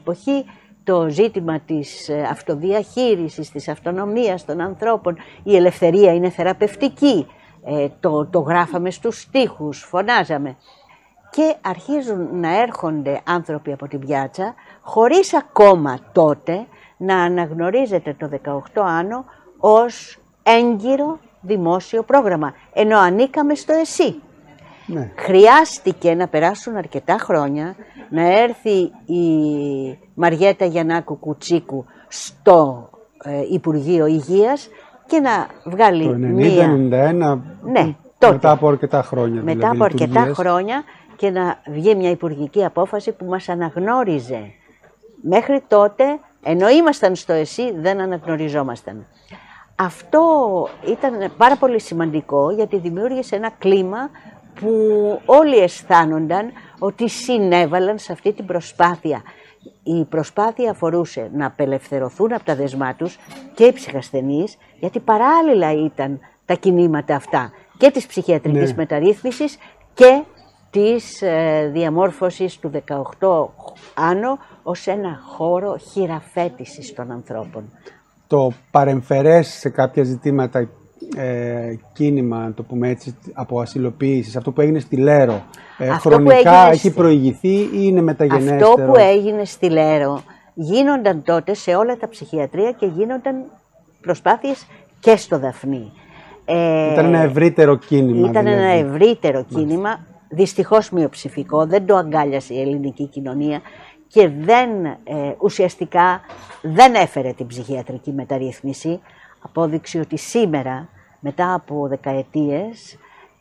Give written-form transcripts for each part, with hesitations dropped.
εποχή το ζήτημα της αυτοδιαχείρισης, της αυτονομίας των ανθρώπων, η ελευθερία είναι θεραπευτική, το γράφαμε στους στίχους, φωνάζαμε. Και αρχίζουν να έρχονται άνθρωποι από την πιάτσα, χωρίς ακόμα τότε να αναγνωρίζεται το 18 Άνω ως έγκυρο δημόσιο πρόγραμμα, ενώ ανήκαμε στο ΕΣΥ. Ναι. Χρειάστηκε να περάσουν αρκετά χρόνια, να έρθει η Μαριέτα Γιαννάκου Κουτσίκου στο Υπουργείο Υγείας και να βγάλει το 90-91, ναι, τότε, μετά από αρκετά χρόνια. Μετά από αρκετά χρόνια και να βγει μια υπουργική απόφαση που μας αναγνώριζε. Μέχρι τότε, ενώ ήμασταν στο ΕΣΥ, δεν αναγνωριζόμασταν. Αυτό ήταν πάρα πολύ σημαντικό γιατί δημιούργησε ένα κλίμα που όλοι αισθάνονταν ότι συνέβαλαν σε αυτή την προσπάθεια. Η προσπάθεια αφορούσε να απελευθερωθούν από τα δεσμά τους και οι ψυχασθενείς, γιατί παράλληλα ήταν τα κινήματα αυτά και της ψυχιατρικής μεταρρύθμισης και της διαμόρφωσης του 18 Άνω ως ένα χώρο χειραφέτησης των ανθρώπων. Το παρεμφερές σε κάποια ζητήματα κίνημα, να το πούμε έτσι, από ασυλοποίησης, αυτό που έγινε στη Λέρο, χρονικά έχει προηγηθεί ή είναι μεταγενέστερο? Αυτό που έγινε στη Λέρο γίνονταν τότε σε όλα τα ψυχιατρία και γίνονταν προσπάθειες και στο Δαφνί. Ήταν ένα ευρύτερο κίνημα. Ήταν ένα ευρύτερο κίνημα, δυστυχώς μειοψηφικό, δεν το αγκάλιασε η ελληνική κοινωνία και ουσιαστικά δεν έφερε την ψυχιατρική μεταρρύθμιση. Απόδειξη ότι σήμερα, μετά από δεκαετίες,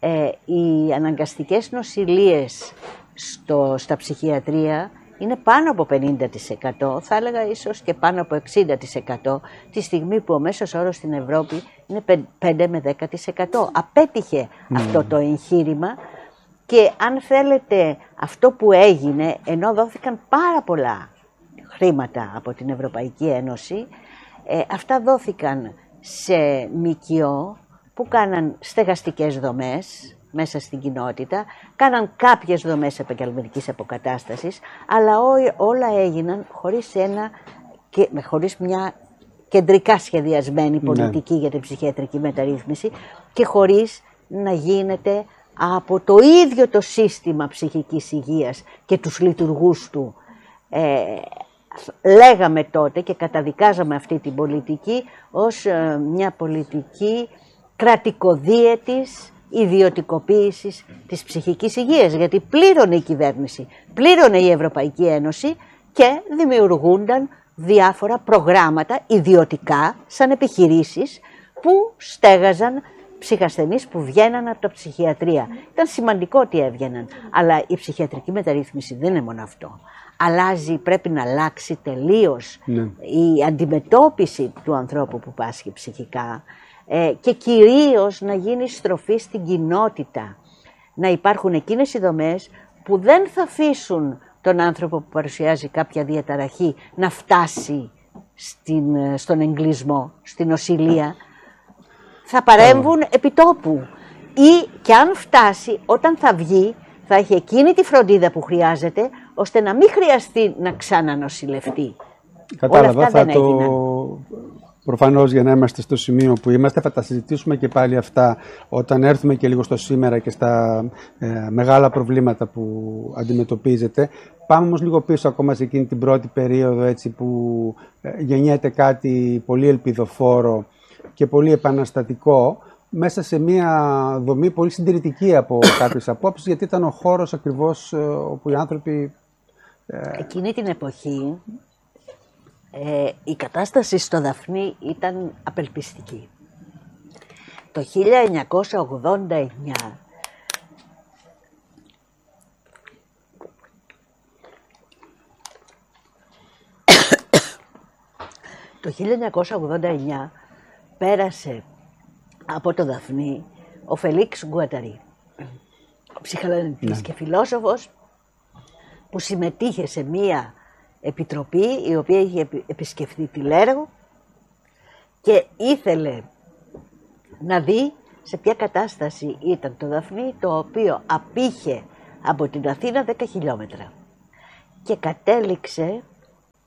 οι αναγκαστικές νοσηλίες στα ψυχιατρία είναι πάνω από 50%, θα έλεγα ίσως και πάνω από 60%, τη στιγμή που ο μέσος όρος στην Ευρώπη είναι 5 με 10%. Απέτυχε αυτό το εγχείρημα και αν θέλετε αυτό που έγινε, ενώ δόθηκαν πάρα πολλά χρήματα από την Ευρωπαϊκή Ένωση, αυτά δόθηκαν σε ΜΚΟ που κάναν στεγαστικές δομές μέσα στην κοινότητα, κάναν κάποιες δομές επαγγελματικής αποκατάστασης, αλλά όλα έγιναν χωρίς μια κεντρικά σχεδιασμένη πολιτική για την ψυχιατρική μεταρρύθμιση και χωρίς να γίνεται από το ίδιο το σύστημα ψυχικής υγείας και τους λειτουργούς του. Λέγαμε τότε και καταδικάζαμε αυτή την πολιτική ως μια πολιτική κρατικοδίαιτης ιδιωτικοποίησης της ψυχικής υγείας, γιατί πλήρωνε η κυβέρνηση, πλήρωνε η Ευρωπαϊκή Ένωση και δημιουργούνταν διάφορα προγράμματα ιδιωτικά σαν επιχειρήσεις που στέγαζαν ψυχασθενείς που βγαίναν από τα ψυχιατρία. Ήταν σημαντικό ότι έβγαιναν, αλλά η ψυχιατρική μεταρρύθμιση δεν είναι μόνο αυτό. Πρέπει να αλλάξει τελείως η αντιμετώπιση του ανθρώπου που πάσχει ψυχικά και κυρίως να γίνει στροφή στην κοινότητα. Να υπάρχουν εκείνες οι δομές που δεν θα αφήσουν τον άνθρωπο που παρουσιάζει κάποια διαταραχή να φτάσει στον εγκλισμό, στην νοσηλεία. Θα παρέμβουν επιτόπου ή και αν φτάσει, όταν θα βγει, θα έχει εκείνη τη φροντίδα που χρειάζεται, ώστε να μην χρειαστεί να ξανανοσηλευτεί. Κατάλαβα, προφανώς για να είμαστε στο σημείο που είμαστε, θα τα συζητήσουμε και πάλι αυτά όταν έρθουμε και λίγο στο σήμερα και στα μεγάλα προβλήματα που αντιμετωπίζετε. Πάμε όμως λίγο πίσω ακόμα σε εκείνη την πρώτη περίοδο, έτσι, που γεννιέται κάτι πολύ ελπιδοφόρο και πολύ επαναστατικό, μέσα σε μια δομή πολύ συντηρητική από κάποιες απόψεις, γιατί ήταν ο χώρος ακριβώς όπου οι άνθρωποι... Εκείνη την εποχή η κατάσταση στο Δαφνί ήταν απελπιστική. Το 1989 πέρασε από το Δαφνί ο Φελίξ Γκουαταρί, ο ψυχαναλυτής και φιλόσοφος που συμμετείχε σε μία επιτροπή η οποία είχε επισκεφθεί τη Λέρο και ήθελε να δει σε ποια κατάσταση ήταν το Δαφνί, το οποίο απήχε από την Αθήνα 10 χιλιόμετρα και κατέληξε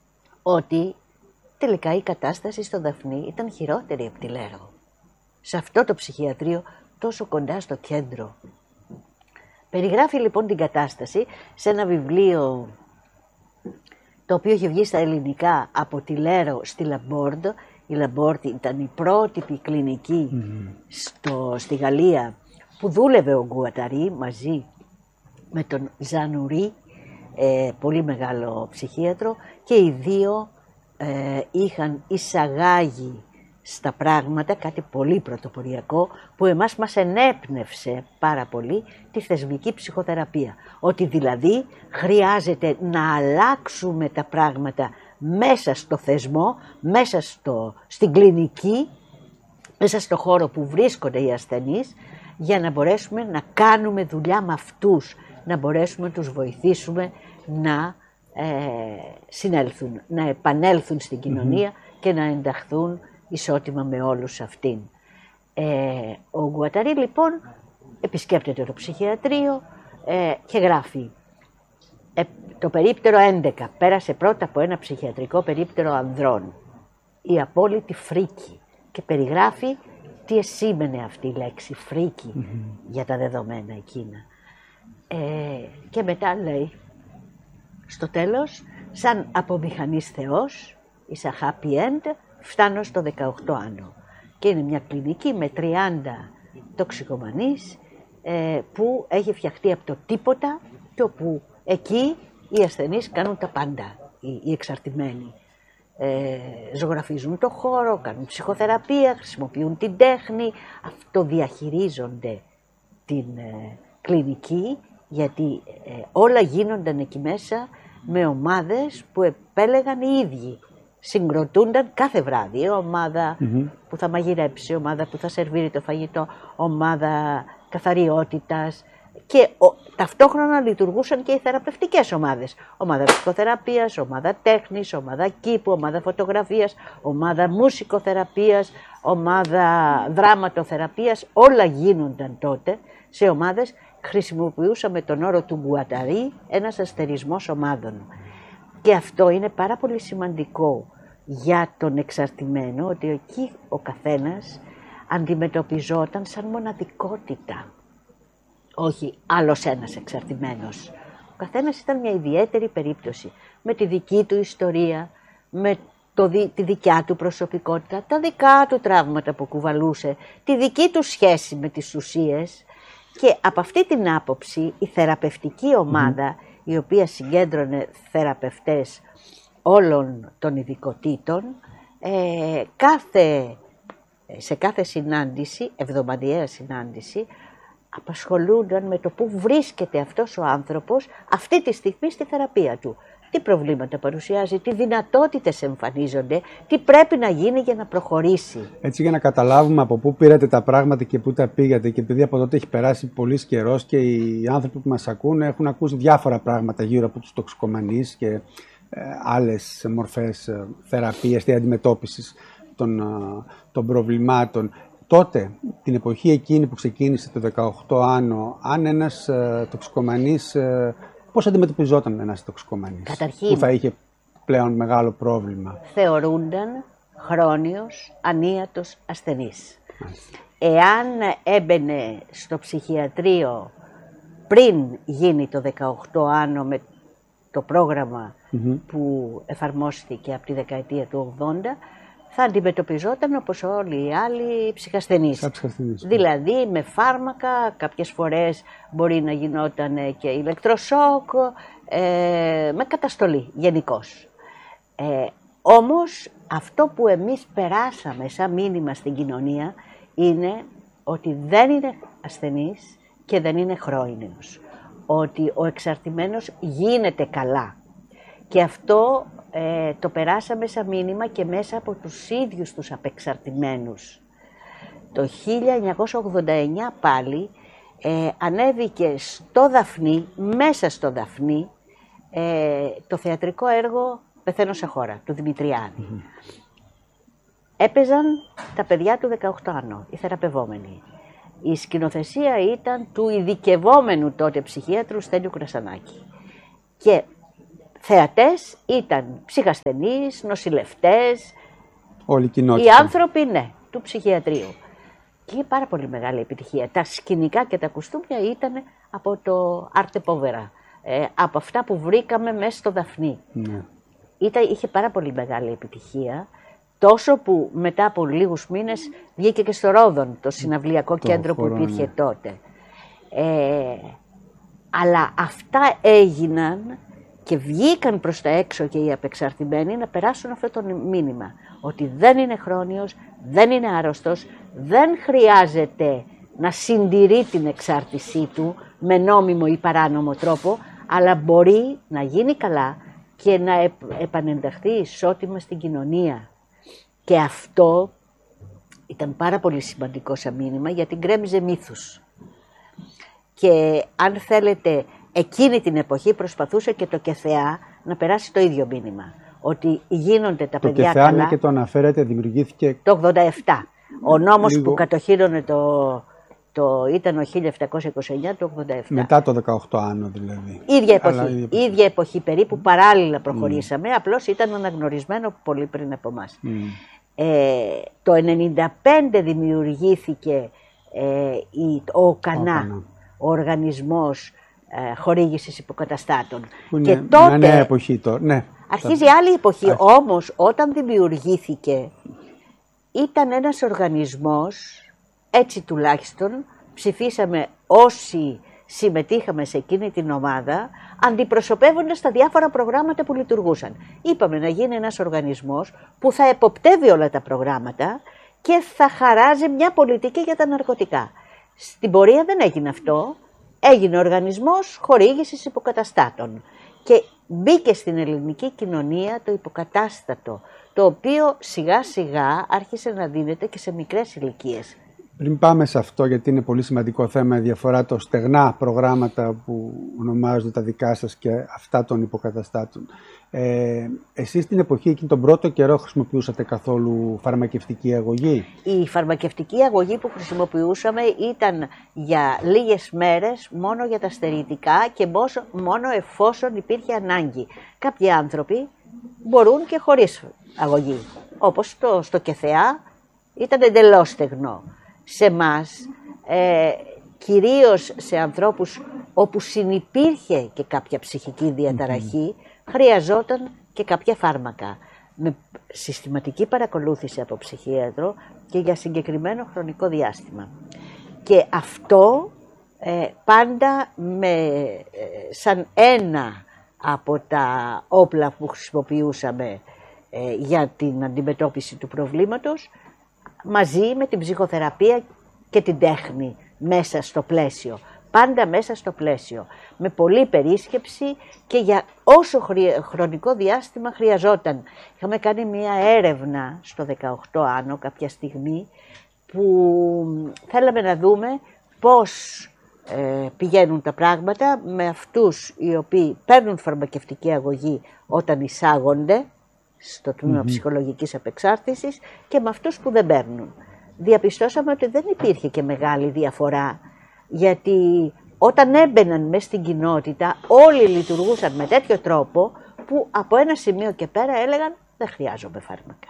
ότι τελικά η κατάσταση στο Δαφνί ήταν χειρότερη από τη Λέρο. Σε αυτό το ψυχιατρίο τόσο κοντά στο κέντρο. Περιγράφει λοιπόν την κατάσταση σε ένα βιβλίο το οποίο είχε βγει στα ελληνικά από τη Λέρο στη Λαμπόρντ. Η Λαμπόρντ ήταν η πρότυπη κλινική στη Γαλλία που δούλευε ο Γκουαταρί μαζί με τον Ζανούρι, πολύ μεγάλο ψυχίατρο, και οι δύο είχαν εισαγάγει στα πράγματα κάτι πολύ πρωτοποριακό που εμάς μας ενέπνευσε πάρα πολύ, τη θεσμική ψυχοθεραπεία. Ότι δηλαδή χρειάζεται να αλλάξουμε τα πράγματα μέσα στο θεσμό, μέσα στην κλινική, μέσα στο χώρο που βρίσκονται οι ασθενείς, για να μπορέσουμε να κάνουμε δουλειά με αυτούς, να μπορέσουμε να τους βοηθήσουμε να συνέλθουν, να επανέλθουν στην κοινωνία και να ενταχθούν ισότιμα με όλους αυτήν. Ο Γκουαταρί λοιπόν επισκέπτεται το ψυχιατρίο και γράφει το περίπτερο 11 πέρασε πρώτα από ένα ψυχιατρικό περίπτερο ανδρών, η απόλυτη φρίκη, και περιγράφει τι εσήμενε αυτή η λέξη φρίκη για τα δεδομένα εκείνα. Και μετά λέει στο τέλος, σαν απομηχανής Θεός, είσαι happy end, φτάνω στο 18 άνω. Και είναι μια κλινική με 30 τοξικομανείς που έχει φτιαχτεί από το τίποτα και όπου εκεί οι ασθενείς κάνουν τα πάντα, οι εξαρτημένοι. Ζωγραφίζουν το χώρο, κάνουν ψυχοθεραπεία, χρησιμοποιούν την τέχνη, αυτοδιαχειρίζονται την κλινική, γιατί όλα γίνονταν εκεί μέσα με ομάδες που επέλεγαν οι ίδιοι. Συγκροτούνταν κάθε βράδυ, ομάδα που θα μαγειρέψει, ομάδα που θα σερβίρει το φαγητό, ομάδα καθαριότητας, και ταυτόχρονα λειτουργούσαν και οι θεραπευτικές ομάδες. Ομάδα ψυχοθεραπείας, ομάδα τέχνης, ομάδα κήπου, ομάδα φωτογραφίας, ομάδα μουσικοθεραπείας, ομάδα δράματοθεραπείας. Όλα γίνονταν τότε σε ομάδες. Χρησιμοποιούσαμε τον όρο του Γκουαταρί, ένας αστερισμός ομάδων. Και αυτό είναι πάρα πολύ σημαντικό για τον εξαρτημένο, ότι εκεί ο καθένας αντιμετωπιζόταν σαν μοναδικότητα. Όχι άλλος ένας εξαρτημένος. Ο καθένας ήταν μια ιδιαίτερη περίπτωση, με τη δική του ιστορία, με τη δικιά του προσωπικότητα, τα δικά του τραύματα που κουβαλούσε, τη δική του σχέση με τις ουσίες, και από αυτή την άποψη η θεραπευτική ομάδα, η οποία συγκέντρωνε θεραπευτές όλων των ειδικοτήτων, σε κάθε συνάντηση, εβδομαδιαία συνάντηση, απασχολούνταν με το πού βρίσκεται αυτός ο άνθρωπος αυτή τη στιγμή στη θεραπεία του. Τι προβλήματα παρουσιάζει, τι δυνατότητες εμφανίζονται, τι πρέπει να γίνει για να προχωρήσει. Έτσι, για να καταλάβουμε από πού πήρατε τα πράγματα και πού τα πήγατε, και επειδή από τότε έχει περάσει πολύς καιρός και οι άνθρωποι που μας ακούνε έχουν ακούσει διάφορα πράγματα γύρω από τους τοξικομανείς και άλλες μορφές θεραπείας και αντιμετώπισης των προβλημάτων. Τότε, την εποχή εκείνη που ξεκίνησε το 18 άνω, αν ένας τοξικομανής, πώς αντιμετωπιζόταν ένας τοξικομανής, καταρχήν, που θα είχε πλέον μεγάλο πρόβλημα? Θεωρούνταν χρόνιος, ανίατος ασθενής. Εάν έμπαινε στο ψυχιατρίο πριν γίνει το 18 άνω με το πρόγραμμα που εφαρμόστηκε από τη δεκαετία του 80, θα αντιμετωπιζόταν όπως όλοι οι άλλοι ψυχασθενείς. Δηλαδή με φάρμακα, κάποιες φορές μπορεί να γινόταν και ηλεκτροσόκ, με καταστολή γενικώς. Όμως αυτό που εμείς περάσαμε σαν μήνυμα στην κοινωνία είναι ότι δεν είναι ασθενής και δεν είναι χρόνιος. Ότι ο εξαρτημένος γίνεται καλά. Και αυτό το περάσαμε σαν μήνυμα και μέσα από τους ίδιους τους απεξαρτημένους. Το 1989 πάλι ανέβηκε στο Δαφνί, μέσα στο Δαφνί, το θεατρικό έργο «Πεθαίνω σε χώρα» του Δημητριάδη. Έπαιζαν τα παιδιά του 18 άνω, οι θεραπευόμενοι. Η σκηνοθεσία ήταν του ειδικευόμενου τότε ψυχίατρου Στέλιου Κρασανάκη. Και θεατές ήταν ψυχασθενείς, νοσηλευτές, όλη η κοινότητα. οι άνθρωποι, ναι, του ψυχιατρίου. Και είχε πάρα πολύ μεγάλη επιτυχία. Τα σκηνικά και τα κουστούμια ήταν από το Arte Povera, από αυτά που βρήκαμε μέσα στο Δαφνί. Ναι. Είχε πάρα πολύ μεγάλη επιτυχία, τόσο που μετά από λίγους μήνες βγήκε και στο Ρόδον, το συναυλιακό κέντρο που υπήρχε τότε. Αλλά αυτά έγιναν και βγήκαν προς τα έξω και οι απεξαρτημένοι να περάσουν αυτό το μήνυμα. Ότι δεν είναι χρόνιος, δεν είναι άρρωστος, δεν χρειάζεται να συντηρεί την εξάρτησή του με νόμιμο ή παράνομο τρόπο, αλλά μπορεί να γίνει καλά και να επανενταχθεί ισότιμα στην κοινωνία. Και αυτό ήταν πάρα πολύ σημαντικό σαν μήνυμα, γιατί γκρέμιζε μύθους. Και αν θέλετε, εκείνη την εποχή προσπαθούσε και το ΚΕΘΕΑ να περάσει το ίδιο μήνυμα. Ότι γίνονται τα παιδιά καλά. Το ΚΕΘΕΑ, και το αναφέρετε, δημιουργήθηκε το 87. Ο νόμος που κατοχύρωνε ήταν ο 1729 το 87. Μετά το 18 άνω δηλαδή. Ίδια εποχή περίπου, παράλληλα προχωρήσαμε, απλώς ήταν αναγνωρισμένο πολύ πριν από εμάς. Το 1995 δημιουργήθηκε ο ΚΑΝΑ, ο Οργανισμός Χορήγησης Υποκαταστάτων. Που είναι μια νέα εποχή τώρα. Ναι. Αρχίζει άλλη εποχή, όμως όταν δημιουργήθηκε ήταν ένας οργανισμός, έτσι τουλάχιστον ψηφίσαμε όσοι συμμετείχαμε σε εκείνη την ομάδα, αντιπροσωπεύοντας τα διάφορα προγράμματα που λειτουργούσαν. Είπαμε να γίνει ένας οργανισμός που θα εποπτεύει όλα τα προγράμματα και θα χαράζει μια πολιτική για τα ναρκωτικά. Στην πορεία δεν έγινε αυτό, έγινε οργανισμός χορήγησης υποκαταστάτων και μπήκε στην ελληνική κοινωνία το υποκατάστατο, το οποίο σιγά σιγά άρχισε να δίνεται και σε μικρές ηλικίες. Πριν πάμε σε αυτό, γιατί είναι πολύ σημαντικό θέμα η διαφορά των στεγνά προγράμματα που ονομάζονται τα δικά σας και αυτά των υποκαταστάτων. Εσείς την εποχή εκείνη τον πρώτο καιρό χρησιμοποιούσατε καθόλου φαρμακευτική αγωγή? Η φαρμακευτική αγωγή που χρησιμοποιούσαμε ήταν για λίγες μέρες μόνο για τα στερητικά και μόνο εφόσον υπήρχε ανάγκη. Κάποιοι άνθρωποι μπορούν και χωρίς αγωγή, όπως στο ΚΕΘΕΑ ήταν εντελώς στεγνό. Σε εμάς, κυρίως σε ανθρώπους όπου συνυπήρχε και κάποια ψυχική διαταραχή, χρειαζόταν και κάποια φάρμακα με συστηματική παρακολούθηση από ψυχίατρο και για συγκεκριμένο χρονικό διάστημα. Και αυτό πάντα σαν ένα από τα όπλα που χρησιμοποιούσαμε για την αντιμετώπιση του προβλήματος, μαζί με την ψυχοθεραπεία και την τέχνη μέσα στο πλαίσιο. Πάντα μέσα στο πλαίσιο. Με πολλή περίσκεψη και για όσο χρονικό διάστημα χρειαζόταν. Είχαμε κάνει μια έρευνα στο 18 άνω κάποια στιγμή που θέλαμε να δούμε πώς πηγαίνουν τα πράγματα με αυτούς οι οποίοι παίρνουν φαρμακευτική αγωγή όταν εισάγονται στο τμήμα ψυχολογικής απεξάρτησης και με αυτούς που δεν παίρνουν. Διαπιστώσαμε ότι δεν υπήρχε και μεγάλη διαφορά, γιατί όταν έμπαιναν μέσα στην κοινότητα όλοι λειτουργούσαν με τέτοιο τρόπο που από ένα σημείο και πέρα έλεγαν δεν χρειάζομαι φάρμακα.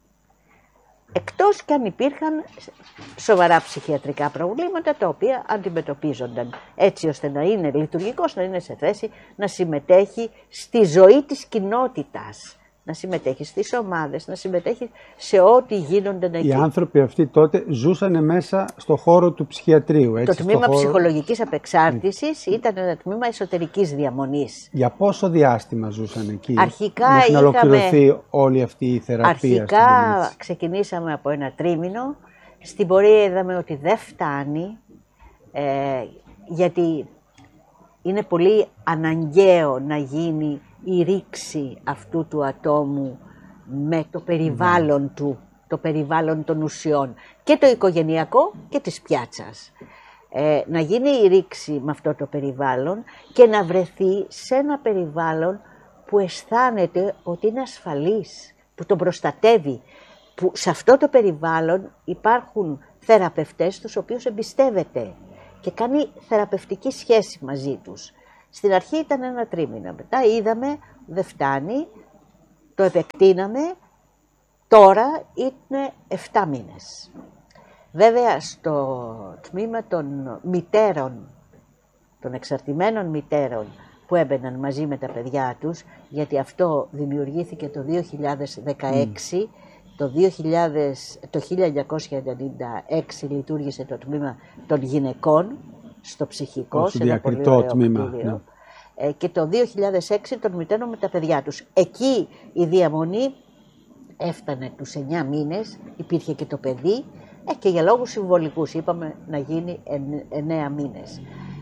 Εκτός και αν υπήρχαν σοβαρά ψυχιατρικά προβλήματα τα οποία αντιμετωπίζονταν έτσι ώστε να είναι λειτουργικός, να είναι σε θέση να συμμετέχει στη ζωή της κοινότητας, να συμμετέχει στις ομάδες, να συμμετέχει σε ό,τι γίνονται εκεί. Οι άνθρωποι αυτοί τότε ζούσαν μέσα στο χώρο του ψυχιατρίου. Έτσι, το τμήμα ψυχολογικής απεξάρτησης ήταν ένα τμήμα εσωτερικής διαμονής. Για πόσο διάστημα ζούσαν εκεί? Αρχικά μέχρι να ολοκληρωθεί όλη αυτή η θεραπεία? Αρχικά ξεκινήσαμε από ένα τρίμηνο. Στην πορεία είδαμε ότι δεν φτάνει, γιατί είναι πολύ αναγκαίο να γίνει η ρήξη αυτού του ατόμου με το περιβάλλον του, το περιβάλλον των ουσιών, και το οικογενειακό και της πιάτσας. Να γίνει η ρήξη με αυτό το περιβάλλον και να βρεθεί σε ένα περιβάλλον που αισθάνεται ότι είναι ασφαλής, που τον προστατεύει, που σε αυτό το περιβάλλον υπάρχουν θεραπευτές τους οποίους εμπιστεύεται και κάνει θεραπευτική σχέση μαζί τους. Στην αρχή ήταν 1 τρίμηνο, μετά είδαμε δεν φτάνει, το επεκτείναμε, τώρα είναι 7 μήνες. Βέβαια στο τμήμα των μητέρων, των εξαρτημένων μητέρων που έμπαιναν μαζί με τα παιδιά τους, γιατί αυτό δημιουργήθηκε το 2016, το 1996 λειτουργήσε το τμήμα των γυναικών στο ψυχικό, σε ένα πολύ ωραίο κτίριο, και το 2006 των μητέρων με τα παιδιά τους. Εκεί η διαμονή έφτανε τους 9 μήνες, υπήρχε και το παιδί, και για λόγους συμβολικούς είπαμε να γίνει 9 μήνες.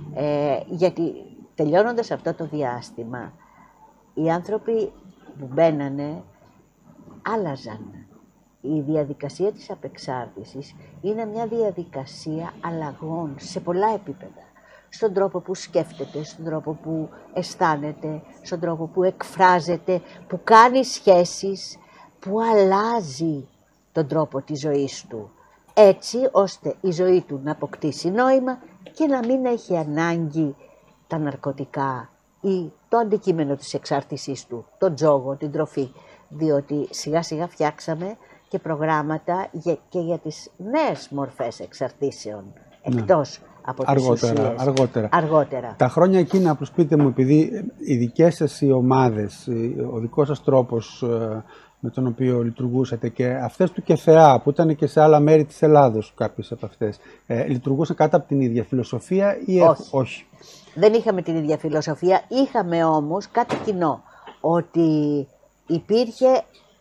Γιατί τελειώνοντας αυτό το διάστημα, οι άνθρωποι που μπαίνανε άλλαζαν. Η διαδικασία της απεξάρτησης είναι μια διαδικασία αλλαγών σε πολλά επίπεδα. Στον τρόπο που σκέφτεται, στον τρόπο που αισθάνεται, στον τρόπο που εκφράζεται, που κάνει σχέσεις, που αλλάζει τον τρόπο της ζωής του. Έτσι ώστε η ζωή του να αποκτήσει νόημα και να μην έχει ανάγκη τα ναρκωτικά ή το αντικείμενο της εξάρτησής του, τον τζόγο, την τροφή. Διότι σιγά σιγά φτιάξαμε και προγράμματα και για τις νέες μορφές εξαρτήσεων, εκτός από τις ουσίες. Αργότερα. Τα χρόνια εκείνα, απλώς πείτε μου, επειδή οι δικές σας οι ομάδες, ο δικός σας τρόπος με τον οποίο λειτουργούσατε και αυτές του ΚΕΘΕΑ που ήταν και σε άλλα μέρη της Ελλάδος, κάποιες από αυτές, λειτουργούσαν κάτω από την ίδια φιλοσοφία ή όχι? Δεν είχαμε την ίδια φιλοσοφία, είχαμε όμως κάτι κοινό, ότι υπήρχε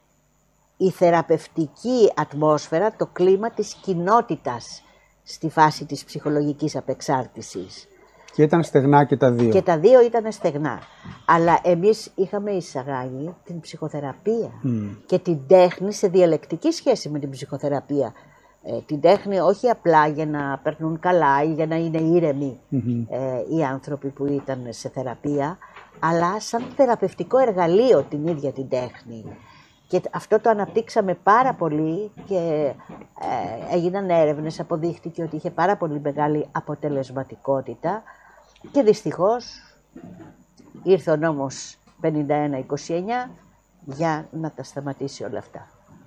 η θεραπευτική ατμόσφαιρα, το κλίμα της κοινότητας στη φάση της ψυχολογικής απεξάρτησης. Και ήταν στεγνά και τα δύο. Και τα δύο ήταν στεγνά. Αλλά εμείς είχαμε εισαγάγει την ψυχοθεραπεία και την τέχνη σε διαλεκτική σχέση με την ψυχοθεραπεία. Την τέχνη όχι απλά για να περνούν καλά ή για να είναι ήρεμοι οι άνθρωποι που ήταν σε θεραπεία, αλλά σαν θεραπευτικό εργαλείο την ίδια την τέχνη. Και αυτό το αναπτύξαμε πάρα πολύ και έγιναν έρευνες, αποδείχτηκε ότι είχε πάρα πολύ μεγάλη αποτελεσματικότητα και δυστυχώς ήρθε ο νόμος 51-29 για να τα σταματήσει όλα αυτά.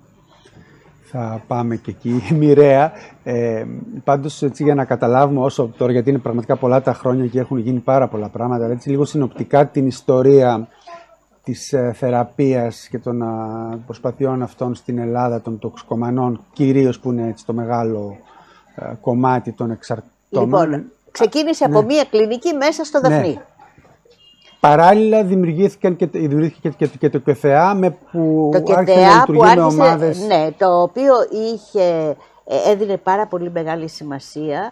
Θα πάμε και εκεί μοιραία. Πάντως έτσι για να καταλάβουμε όσο τώρα, γιατί είναι πραγματικά πολλά τα χρόνια και έχουν γίνει πάρα πολλά πράγματα, έτσι λίγο συνοπτικά την ιστορία της θεραπείας και των προσπαθειών αυτών στην Ελλάδα, των τοξικομανών, κυρίως που είναι έτσι το μεγάλο κομμάτι των εξαρτώμενων. Λοιπόν, ξεκίνησε από μία κλινική μέσα στο Δαφνί. Ναι. Παράλληλα δημιουργήθηκε και το ΚΕΘΕΑ που άρχισε να λειτουργεί με ομάδες. Ναι, το οποίο έδινε πάρα πολύ μεγάλη σημασία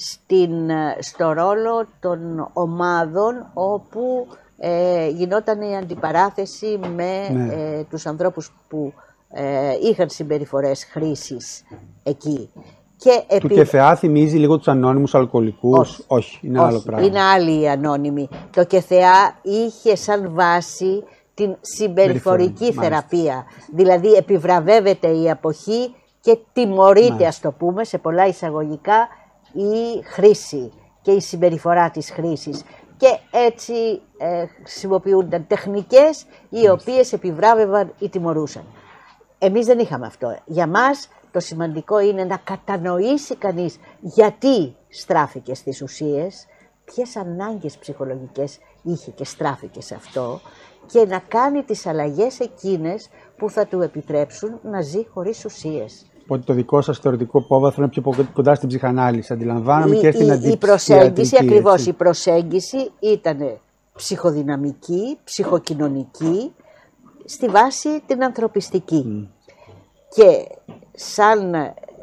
στο ρόλο των ομάδων όπου γινόταν η αντιπαράθεση με τους ανθρώπους που είχαν συμπεριφορές χρήσης εκεί. Του ΚΕΘΕΑ θυμίζει λίγο τους ανώνυμους αλκοολικούς? Όχι, είναι άλλο πράγμα. Είναι άλλη η ανώνυμη. Το ΚΕΘΕΑ είχε σαν βάση την συμπεριφορική θεραπεία. Δηλαδή επιβραβεύεται η αποχή και τιμωρείται, ας το πούμε, σε πολλά εισαγωγικά, η χρήση και η συμπεριφορά της χρήσης. Και έτσι χρησιμοποιούνταν τεχνικές οι οποίες επιβράβευαν ή τιμωρούσαν. Εμείς δεν είχαμε αυτό. Για μας το σημαντικό είναι να κατανοήσει κανείς γιατί στράφηκε στις ουσίες, ποιες ανάγκες ψυχολογικές είχε και στράφηκε σε αυτό και να κάνει τις αλλαγές εκείνες που θα του επιτρέψουν να ζει χωρίς ουσίες. Οπότε το δικό σας θεωρητικό υπόβαθρο είναι πιο κοντά στην ψυχανάλυση, αντιλαμβάνομαι, και στην αντίψη. Η προσέγγιση, ακριβώς, η προσέγγιση ήταν ψυχοδυναμική, ψυχοκοινωνική, στη βάση την ανθρωπιστική. Και σαν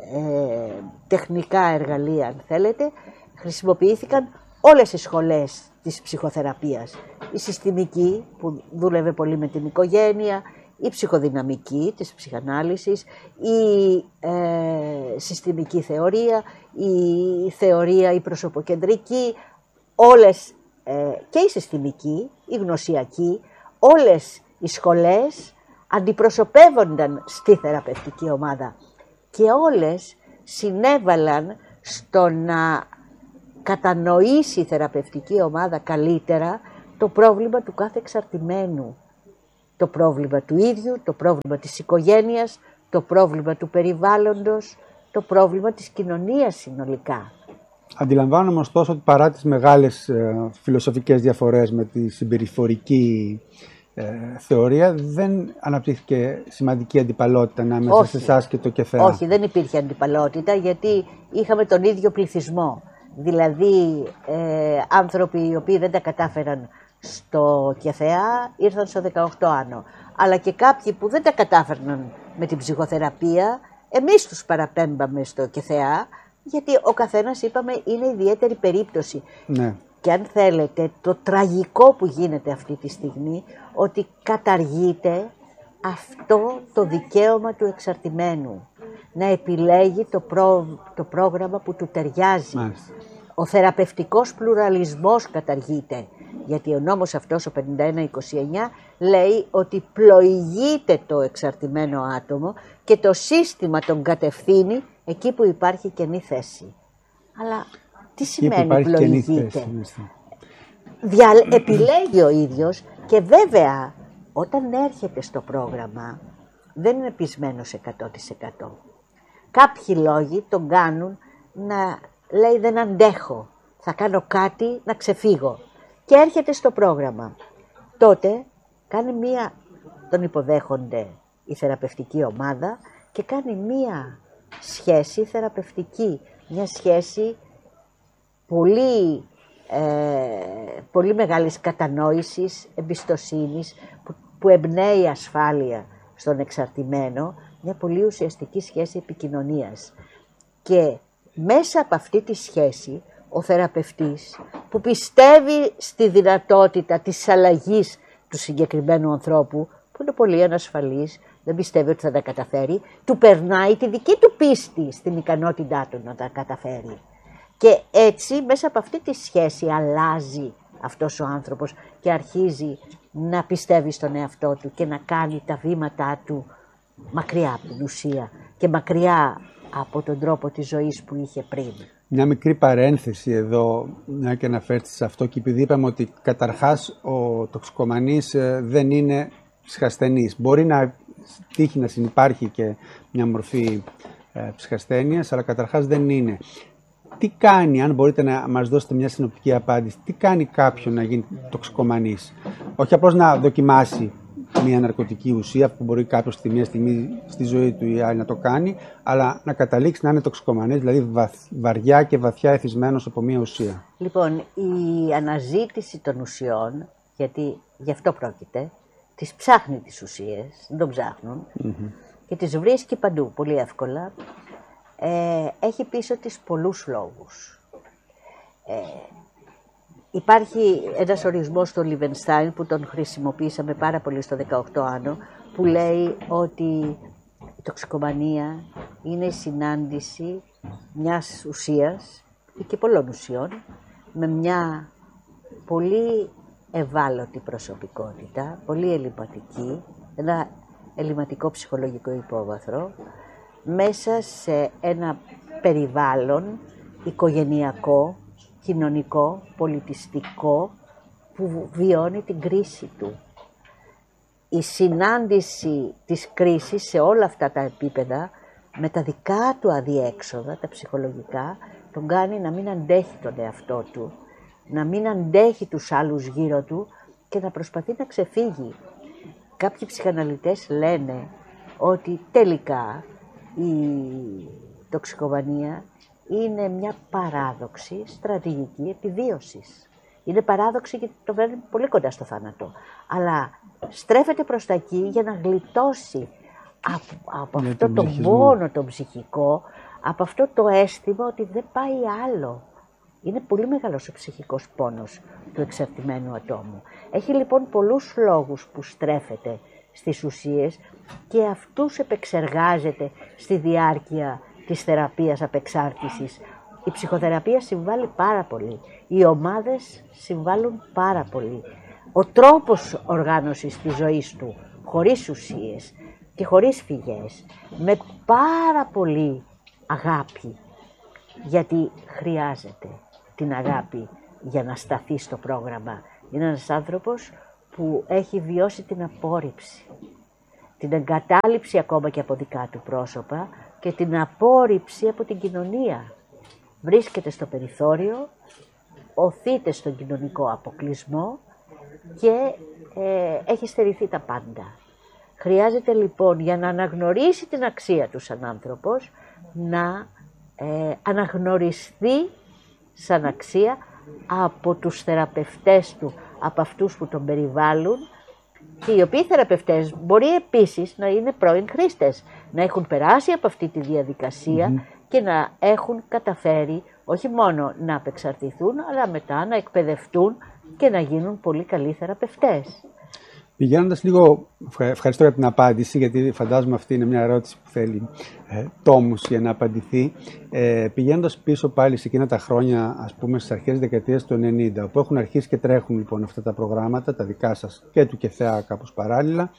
τεχνικά εργαλεία, αν θέλετε, χρησιμοποιήθηκαν όλες οι σχολές της ψυχοθεραπείας. Η συστημική, που δούλευε πολύ με την οικογένεια, η ψυχοδυναμική της ψυχανάλυσης, η συστημική θεωρία, η θεωρία η προσωποκεντρική, όλες και η συστημική, η γνωσιακή, όλες οι σχολές αντιπροσωπεύονταν στη θεραπευτική ομάδα και όλες συνέβαλαν στο να κατανοήσει η θεραπευτική ομάδα καλύτερα το πρόβλημα του κάθε εξαρτημένου. Το πρόβλημα του ίδιου, το πρόβλημα της οικογένειας, το πρόβλημα του περιβάλλοντος, το πρόβλημα της κοινωνίας συνολικά. Αντιλαμβάνομαι ωστόσο ότι παρά τις μεγάλες φιλοσοφικές διαφορές με τη συμπεριφορική θεωρία, δεν αναπτύχθηκε σημαντική αντιπαλότητα ανάμεσα σε εσάς και το ΚΕΘΕΑ. Όχι, δεν υπήρχε αντιπαλότητα, γιατί είχαμε τον ίδιο πληθυσμό. Δηλαδή άνθρωποι οι οποίοι δεν τα κατάφεραν στο ΚΕΘΕΑ ήρθαν στο 18 άνω. Αλλά και κάποιοι που δεν τα κατάφερναν με την ψυχοθεραπεία, εμείς τους παραπέμπαμε στο ΚΕΘΕΑ, γιατί ο καθένας, είπαμε, είναι ιδιαίτερη περίπτωση. Ναι. Και αν θέλετε, το τραγικό που γίνεται αυτή τη στιγμή, ότι καταργείται αυτό το δικαίωμα του εξαρτημένου, να επιλέγει το πρόγραμμα που του ταιριάζει. Μάλιστα. Ο θεραπευτικός πλουραλισμός καταργείται, γιατί ο νόμος αυτός, ο 51-29, λέει ότι πλοηγείται το εξαρτημένο άτομο και το σύστημα τον κατευθύνει εκεί που υπάρχει κενή θέση. Αλλά τι σημαίνει πλοηγείται? Επιλέγει ο ίδιος και βέβαια όταν έρχεται στο πρόγραμμα δεν είναι πεισμένος 100%. Κάποιοι λόγοι τον κάνουν να λέει δεν αντέχω, θα κάνω κάτι να ξεφύγω. Και έρχεται στο πρόγραμμα. Τότε τον υποδέχονται η θεραπευτική ομάδα και κάνει μία σχέση θεραπευτική, μια σχέση πολύ μεγάλης κατανόησης, εμπιστοσύνης, που εμπνέει ασφάλεια στον εξαρτημένο, μια πολύ ουσιαστική σχέση επικοινωνίας. Και μέσα από αυτή τη σχέση, ο θεραπευτής που πιστεύει στη δυνατότητα της αλλαγής του συγκεκριμένου ανθρώπου, που είναι πολύ ανασφαλής, δεν πιστεύει ότι θα τα καταφέρει, του περνάει τη δική του πίστη στην ικανότητά του να τα καταφέρει. Και έτσι μέσα από αυτή τη σχέση αλλάζει αυτός ο άνθρωπος και αρχίζει να πιστεύει στον εαυτό του και να κάνει τα βήματά του μακριά από την ουσία και μακριά από τον τρόπο της ζωής που είχε πριν. Μια μικρή παρένθεση εδώ, μια και αναφέρθηκες σε αυτό, και επειδή είπαμε ότι καταρχάς ο τοξικομανής δεν είναι ψυχασθενής. Μπορεί να τύχει να συνυπάρχει και μια μορφή ψυχασθένειας, αλλά καταρχάς δεν είναι. Τι κάνει, αν μπορείτε να μας δώσετε μια συνοπτική απάντηση, τι κάνει κάποιον να γίνει τοξικομανής? Όχι απλώς να δοκιμάσει μια ναρκωτική ουσία που μπορεί κάποιος τη μία στιγμή στη ζωή του ή άλλη να το κάνει, αλλά να καταλήξει να είναι τοξικομανής, δηλαδή βαριά και βαθιά εθισμένος από μια ουσία. Λοιπόν, η αναζήτηση των ουσιών, γιατί γι' αυτό πρόκειται, τις ψάχνει τις ουσίες, δεν τον ψάχνουν, και τις βρίσκει παντού πολύ εύκολα, έχει πίσω της πολλούς λόγους. Υπάρχει ένας ορισμός στο Λιβενστάιν που τον χρησιμοποίησαμε πάρα πολύ στο 18 άνω, που λέει ότι η τοξικομανία είναι η συνάντηση μιας ουσίας ή και πολλών ουσιών με μια πολύ ευάλωτη προσωπικότητα, πολύ ελλειματική, ένα ελλειματικό ψυχολογικό υπόβαθρο, μέσα σε ένα περιβάλλον οικογενειακό, κοινωνικό, πολιτιστικό, που βιώνει την κρίση του. Η συνάντηση της κρίσης σε όλα αυτά τα επίπεδα, με τα δικά του αδιέξοδα, τα ψυχολογικά, τον κάνει να μην αντέχει τον εαυτό του, να μην αντέχει τους άλλους γύρω του και να προσπαθεί να ξεφύγει. Κάποιοι ψυχαναλυτές λένε ότι τελικά η τοξικομανία είναι μια παράδοξη στρατηγική επιβίωσης. Είναι παράδοξη γιατί το βαίνει πολύ κοντά στο θάνατο. Αλλά στρέφεται προς τα εκεί για να γλιτώσει από αυτό το πόνο τον ψυχικό, από αυτό το αίσθημα ότι δεν πάει άλλο. Είναι πολύ μεγάλος ο ψυχικός πόνος του εξαρτημένου ατόμου. Έχει λοιπόν πολλούς λόγους που στρέφεται στις ουσίες και αυτούς επεξεργάζεται στη διάρκεια της θεραπείας απεξάρτησης. Η ψυχοθεραπεία συμβάλλει πάρα πολύ. Οι ομάδες συμβάλλουν πάρα πολύ. Ο τρόπος οργάνωσης της ζωής του, χωρίς ουσίες και χωρίς φυγές, με πάρα πολύ αγάπη, γιατί χρειάζεται την αγάπη για να σταθεί στο πρόγραμμα Είναι ένας άνθρωπος που έχει βιώσει την απόρριψη, την εγκατάλειψη ακόμα και από δικά του πρόσωπα και την απόρριψη από την κοινωνία. Βρίσκεται στο περιθώριο, οθείται στον κοινωνικό αποκλεισμό και έχει στερηθεί τα πάντα. Χρειάζεται λοιπόν για να αναγνωρίσει την αξία του σαν άνθρωπος να αναγνωριστεί σαν αξία από τους θεραπευτές του, από αυτούς που τον περιβάλλουν, και οι οποίοι θεραπευτές μπορεί επίσης να είναι πρώην χρήστες, να έχουν περάσει από αυτή τη διαδικασία και να έχουν καταφέρει όχι μόνο να απεξαρτηθούν, αλλά μετά να εκπαιδευτούν και να γίνουν πολύ καλοί θεραπευτές. Πηγαίνοντας λίγο, ευχαριστώ για την απάντηση, γιατί φαντάζομαι αυτή είναι μια ερώτηση που θέλει τόμους για να απαντηθεί. Πηγαίνοντας πίσω πάλι σε εκείνα τα χρόνια, ας πούμε στις αρχές δεκαετίας του 90, όπου έχουν αρχίσει και τρέχουν λοιπόν αυτά τα προγράμματα, τα δικά σας και του ΚΕΘΕΑ κάπως παράλληλα,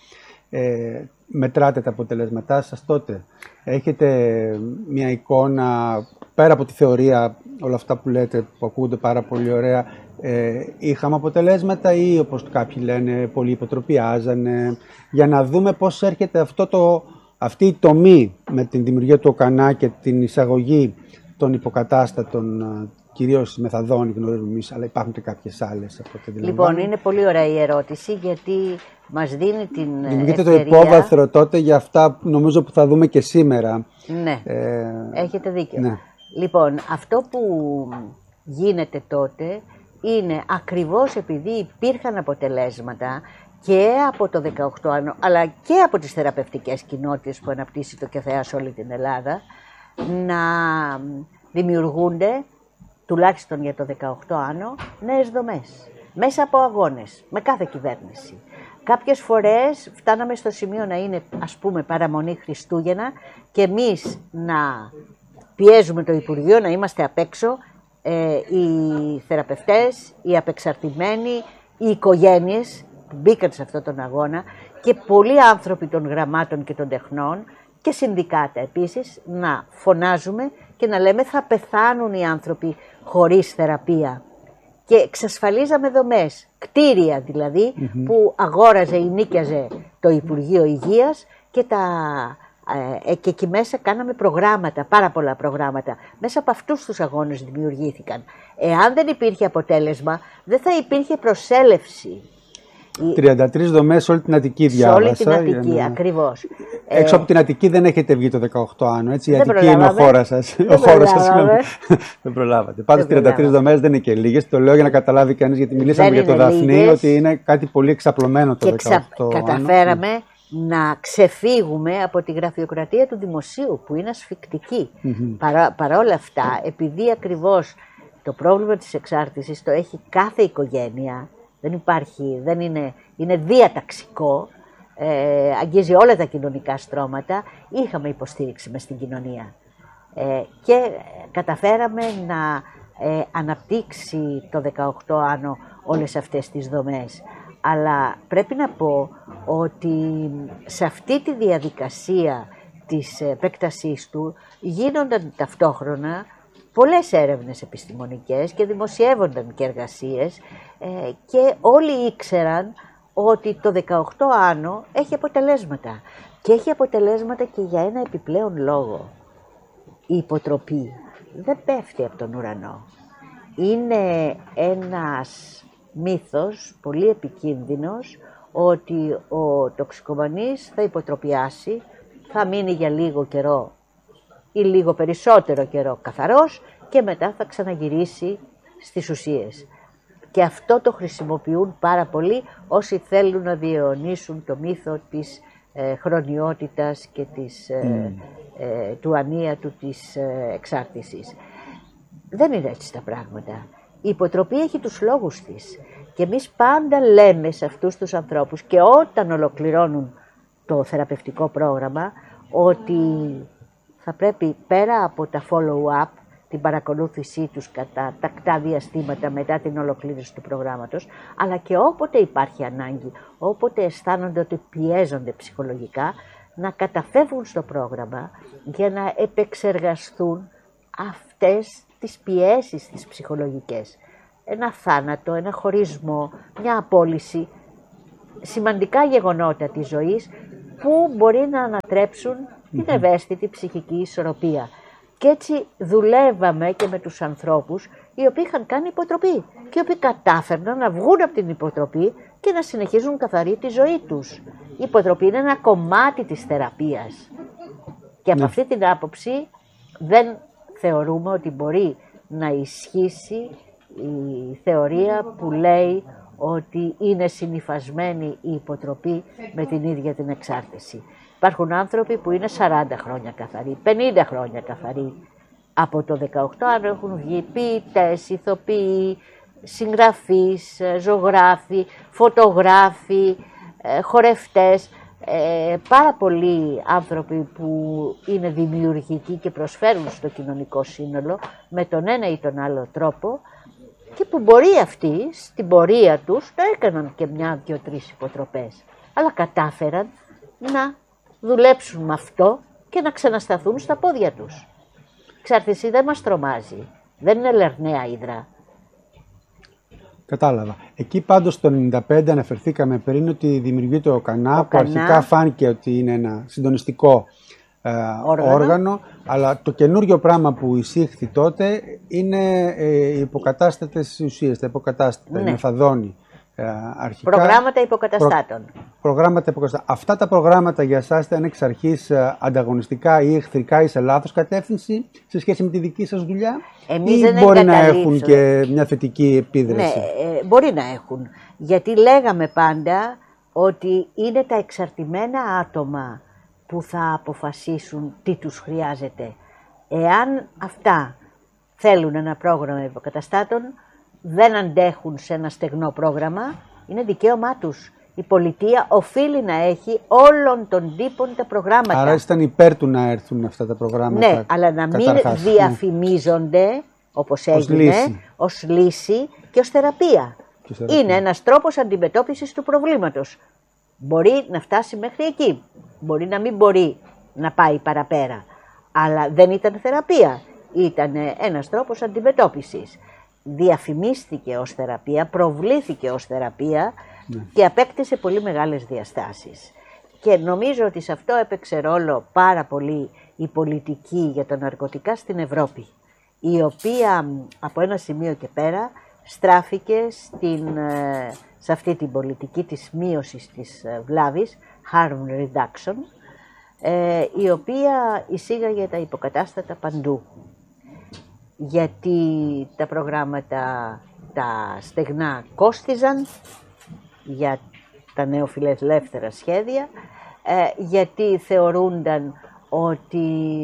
μετράτε τα αποτελέσματά σας τότε. Έχετε μια εικόνα, πέρα από τη θεωρία, όλα αυτά που λέτε, που ακούγονται πάρα πολύ ωραία, είχαμε αποτελέσματα ή όπως κάποιοι λένε, πολλοί υποτροπιάζανε, για να δούμε πώς έρχεται αυτή η τομή με την δημιουργία του ΟΚΑΝΑ και την εισαγωγή των υποκατάστατων, κυρίως μεθαδόνη γνωρίζουμε εμείς, αλλά υπάρχουν και κάποιες άλλες. Λοιπόν, είναι πολύ ωραία η ερώτηση, γιατί μας δίνει την δημιουργείται ευκαιρία... το υπόβαθρο τότε για αυτά νομίζω που θα δούμε και σήμερα. Ναι, έχετε δίκιο. Ναι. Λοιπόν, αυτό που γίνεται τότε είναι ακριβώς επειδή υπήρχαν αποτελέσματα και από το 18 αλλά και από τις θεραπευτικές κοινότητες που αναπτύσσει το ΚΕΘΕΑ σε όλη την Ελλάδα, να δημιουργούνται, τουλάχιστον για το 18 άνω, νέες δομές, μέσα από αγώνες, με κάθε κυβέρνηση. Κάποιες φορές φτάναμε στο σημείο να είναι, ας πούμε, παραμονή Χριστούγεννα και εμείς να πιέζουμε το Υπουργείο, να είμαστε απ' έξω, οι θεραπευτές, οι απεξαρτημένοι, οι οικογένειες που μπήκαν σε αυτόν τον αγώνα και πολλοί άνθρωποι των γραμμάτων και των τεχνών και συνδικάτα επίσης, να φωνάζουμε και να λέμε θα πεθάνουν οι άνθρωποι χωρίς θεραπεία. Και εξασφαλίζαμε δομές, κτίρια δηλαδή, που αγόραζε ή νίκιαζε το Υπουργείο Υγείας και εκεί μέσα κάναμε προγράμματα, πάρα πολλά προγράμματα. Μέσα από αυτούς τους αγώνες δημιουργήθηκαν. Εάν δεν υπήρχε αποτέλεσμα, δεν θα υπήρχε προσέλευση. 33 δομές σε όλη την Αττική διάβασα. Σε όλη την Αττική, ακριβώς. Έξω από την Αττική δεν έχετε βγει το 18 άνω, έτσι. Η δεν Αττική είναι ο χώρος σας. Δεν προλάβατε. Πάντως 33 δομές δεν είναι και λίγες. Το λέω για να καταλάβει κανείς, γιατί μιλήσαμε για το Δαφνί, ότι είναι κάτι πολύ εξαπλωμένο το 18 άνω. Καταφέραμε να ξεφύγουμε από τη γραφειοκρατία του δημοσίου, που είναι ασφικτική. Παρά όλα αυτά, επειδή ακριβώς το πρόβλημα της εξάρτησης το έχει κάθε οικογένεια, δεν υπάρχει, είναι διαταξικό, αγγίζει όλα τα κοινωνικά στρώματα, είχαμε υποστήριξη μες στην κοινωνία. Και καταφέραμε να αναπτύξει το 18 άνω όλες αυτές τις δομές. Αλλά πρέπει να πω ότι σε αυτή τη διαδικασία της επέκτασής του γίνονταν ταυτόχρονα πολλές έρευνες επιστημονικές και δημοσιεύονταν και εργασίες και όλοι ήξεραν ότι το 18 άνω έχει αποτελέσματα. Και έχει αποτελέσματα και για ένα επιπλέον λόγο. Η υποτροπή δεν πέφτει από τον ουρανό. Είναι ένας μύθος πολύ επικίνδυνος ότι ο τοξικομανής θα υποτροπιάσει, θα μείνει για λίγο καιρό ή λίγο περισσότερο καιρό καθαρός και μετά θα ξαναγυρίσει στις ουσίες. Και αυτό το χρησιμοποιούν πάρα πολύ όσοι θέλουν να διαιωνίσουν το μύθο της χρονιότητας και του ανίατου της εξάρτησης. Δεν είναι έτσι τα πράγματα. Η υποτροπή έχει τους λόγους της και εμείς πάντα λέμε σε αυτούς τους ανθρώπους και όταν ολοκληρώνουν το θεραπευτικό πρόγραμμα ότι θα πρέπει πέρα από τα follow-up, την παρακολούθησή τους κατά τακτά διαστήματα μετά την ολοκλήρωση του προγράμματος, αλλά και όποτε υπάρχει ανάγκη, όποτε αισθάνονται ότι πιέζονται ψυχολογικά, να καταφεύγουν στο πρόγραμμα για να επεξεργαστούν αυτές τις πιέσεις τις ψυχολογικές. ένα θάνατο, ένα χωρισμό, μια απόλυση, σημαντικά γεγονότα της ζωής που μπορεί να ανατρέψουν την ευαίσθητη ψυχική ισορροπία. Και έτσι δουλεύαμε και με τους ανθρώπους οι οποίοι είχαν κάνει υποτροπή και οι οποίοι κατάφερναν να βγουν από την υποτροπή και να συνεχίζουν καθαρή τη ζωή τους. Η υποτροπή είναι ένα κομμάτι της θεραπείας και από αυτή την άποψη δεν θεωρούμε ότι μπορεί να ισχύσει η θεωρία που λέει ότι είναι συνυφασμένη η υποτροπή με την ίδια την εξάρτηση. Υπάρχουν άνθρωποι που είναι 40 χρόνια καθαροί, 50 χρόνια καθαροί. Από το 18 έχουν βγει ποιητές, ηθοποιοί, συγγραφείς, ζωγράφοι, φωτογράφοι, χορευτές, πάρα πολλοί άνθρωποι που είναι δημιουργικοί και προσφέρουν στο κοινωνικό σύνολο με τον ένα ή τον άλλο τρόπο και που μπορεί αυτοί στην πορεία τους να έκαναν και μια, δυο, τρεις υποτροπές, αλλά κατάφεραν να δουλέψουν με αυτό και να ξανασταθούν στα πόδια τους. Εξάρτηση δεν μας τρομάζει, δεν είναι λερναία ύδρα. Κατάλαβα. Εκεί πάντως το 1995 αναφερθήκαμε πριν ότι δημιουργείται ο ΚΑΝΑ, που αρχικά φάνηκε ότι είναι ένα συντονιστικό όργανο, αλλά το καινούριο πράγμα που εισήχθη τότε είναι οι υποκατάστατες ουσίες, τα υποκατάστατα, η μεθαδόνη. Αρχικά, προγράμματα υποκαταστάτων. Προγράμματα υποκαταστάτων. Αυτά τα προγράμματα για εσάς ήταν εξ αρχής ανταγωνιστικά ή εχθρικά ή σε λάθος κατεύθυνση σε σχέση με τη δική σας δουλειά, εμείς ή δεν μπορεί να έχουν και μια θετική επίδραση? Ναι, μπορεί να έχουν. Γιατί λέγαμε πάντα ότι είναι τα εξαρτημένα άτομα που θα αποφασίσουν τι τους χρειάζεται. Εάν αυτά θέλουν ένα πρόγραμμα υποκαταστάτων, δεν αντέχουν σε ένα στεγνό πρόγραμμα, είναι δικαίωμά τους. Η πολιτεία οφείλει να έχει όλων των τύπων τα προγράμματα. Άρα ήταν υπέρ του να έρθουν αυτά τα προγράμματα. Ναι, αλλά να μην διαφημίζονται, όπως έγινε, ως λύση και ως θεραπεία. Είναι ένας τρόπος αντιμετώπισης του προβλήματος. Μπορεί να φτάσει μέχρι εκεί, μπορεί να μην μπορεί να πάει παραπέρα, αλλά δεν ήταν θεραπεία, ήταν ένας τρόπος αντιμετώπισης. Διαφημίστηκε ως θεραπεία, προβλήθηκε ως θεραπεία και απέκτησε πολύ μεγάλες διαστάσεις. Και νομίζω ότι σε αυτό έπαιξε ρόλο πάρα πολύ η πολιτική για τα ναρκωτικά στην Ευρώπη, η οποία από ένα σημείο και πέρα στράφηκε σε αυτή την πολιτική της μείωσης της βλάβης, harm reduction, η οποία εισήγαγε τα υποκατάστατα παντού. Γιατί τα προγράμματα τα στεγνά κόστιζαν για τα νεοφιλελεύθερα σχέδια, γιατί θεωρούνταν ότι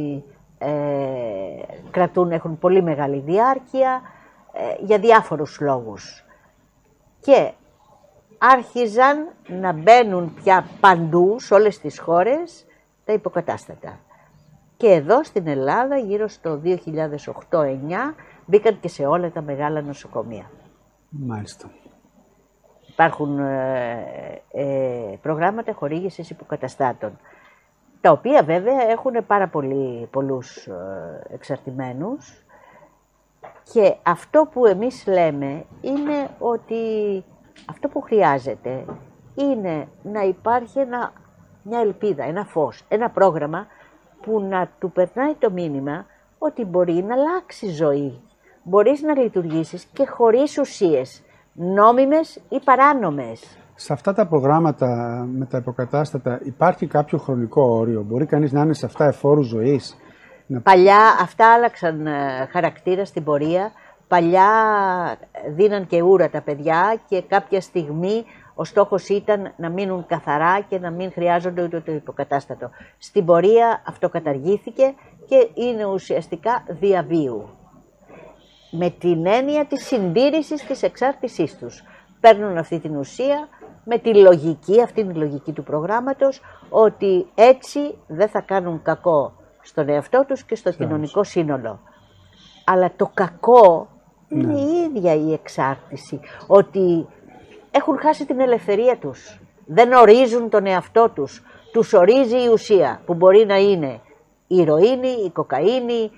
έχουν πολύ μεγάλη διάρκεια, για διάφορους λόγους. Και άρχιζαν να μπαίνουν πια παντού, σε όλες τις χώρες, τα υποκατάστατα. Και εδώ στην Ελλάδα, γύρω στο 2008-2009, μπήκαν και σε όλα τα μεγάλα νοσοκομεία. Μάλιστα. Υπάρχουν προγράμματα χορήγησης υποκαταστάτων, τα οποία βέβαια έχουν πάρα πολλούς εξαρτημένους. Και αυτό που εμείς λέμε είναι ότι αυτό που χρειάζεται είναι να υπάρχει μια ελπίδα, ένα φως, ένα πρόγραμμα που να του περνάει το μήνυμα ότι μπορεί να αλλάξει ζωή. Μπορείς να λειτουργήσεις και χωρίς ουσίες, νόμιμες ή παράνομες. Σε αυτά τα προγράμματα με τα υποκατάστατα υπάρχει κάποιο χρονικό όριο? Μπορεί κανείς να είναι σε αυτά εφόρου ζωής? Παλιά αυτά άλλαξαν χαρακτήρα στην πορεία. Παλιά δίναν και ούρα τα παιδιά και κάποια στιγμή ο στόχος ήταν να μείνουν καθαρά και να μην χρειάζονται ούτε το υποκατάστατο. Στην πορεία αυτό καταργήθηκε και είναι ουσιαστικά διαβίου. Με την έννοια της συντήρησης της εξάρτησής τους. Παίρνουν αυτή την ουσία με τη λογική, αυτή είναι η λογική του προγράμματος, ότι έτσι δεν θα κάνουν κακό στον εαυτό τους και στο κοινωνικό σύνολο. Αλλά το κακό είναι η ίδια η εξάρτηση, ότι έχουν χάσει την ελευθερία τους, δεν ορίζουν τον εαυτό τους, τους ορίζει η ουσία που μπορεί να είναι η ηρωίνη, η κοκαίνη,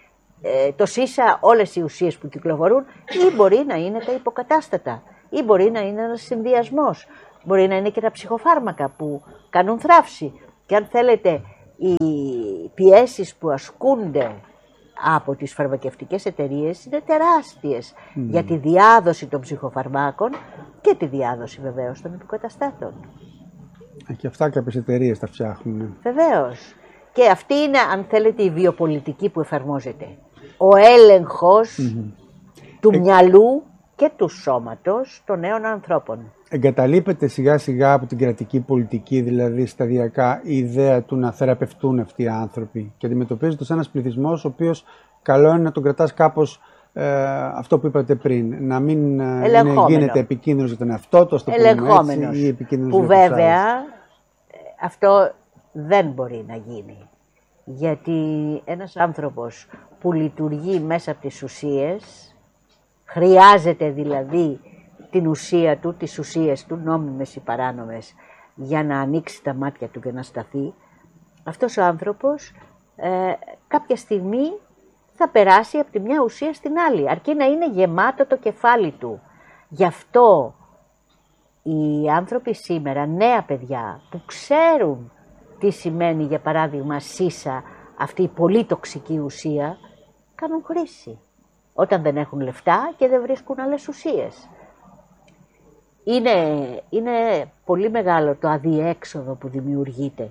το ΣΥΣΑ όλες οι ουσίες που κυκλοφορούν, ή μπορεί να είναι τα υποκατάστατα, ή μπορεί να είναι ένας συνδυασμός, μπορεί να είναι και τα ψυχοφάρμακα που κάνουν θράψη. Και αν θέλετε, οι πιέσεις που ασκούνται από τις φαρμακευτικές εταιρείες είναι τεράστιες για τη διάδοση των ψυχοφαρμάκων και τη διάδοση βεβαίως των υποκαταστάτων. Και αυτά κάποιες εταιρείες τα φτιάχνουν. Βεβαίως. Και αυτή είναι, αν θέλετε, η βιοπολιτική που εφαρμόζεται. Ο έλεγχος του μυαλού και του σώματος των νέων ανθρώπων. Εγκαταλείπεται σιγά σιγά από την κρατική πολιτική, δηλαδή σταδιακά, η ιδέα του να θεραπευτούν αυτοί οι άνθρωποι και αντιμετωπίζεται ως ένας πληθυσμός ο οποίος καλό είναι να τον κρατάς κάπως αυτό που είπατε πριν, να μην γίνεται επικίνδυνος για τον εαυτό του, ελεγχόμενος, ή επικίνδυνος που για τους βέβαια άλλους. αυτό δεν μπορεί να γίνει. Γιατί ένας άνθρωπος που λειτουργεί μέσα από τις ουσίες, χρειάζεται δηλαδή την ουσία του, τις ουσίες του, νόμιμες ή παράνομες, για να ανοίξει τα μάτια του και να σταθεί, αυτός ο άνθρωπος κάποια στιγμή θα περάσει από τη μια ουσία στην άλλη, αρκεί να είναι γεμάτο το κεφάλι του. Γι' αυτό οι άνθρωποι σήμερα, νέα παιδιά που ξέρουν τι σημαίνει για παράδειγμα ΣΥΣΑ, αυτή η πολύ τοξική ουσία, κάνουν χρήση όταν δεν έχουν λεφτά και δεν βρίσκουν άλλες ουσίες. Είναι πολύ μεγάλο το αδιέξοδο που δημιουργείται.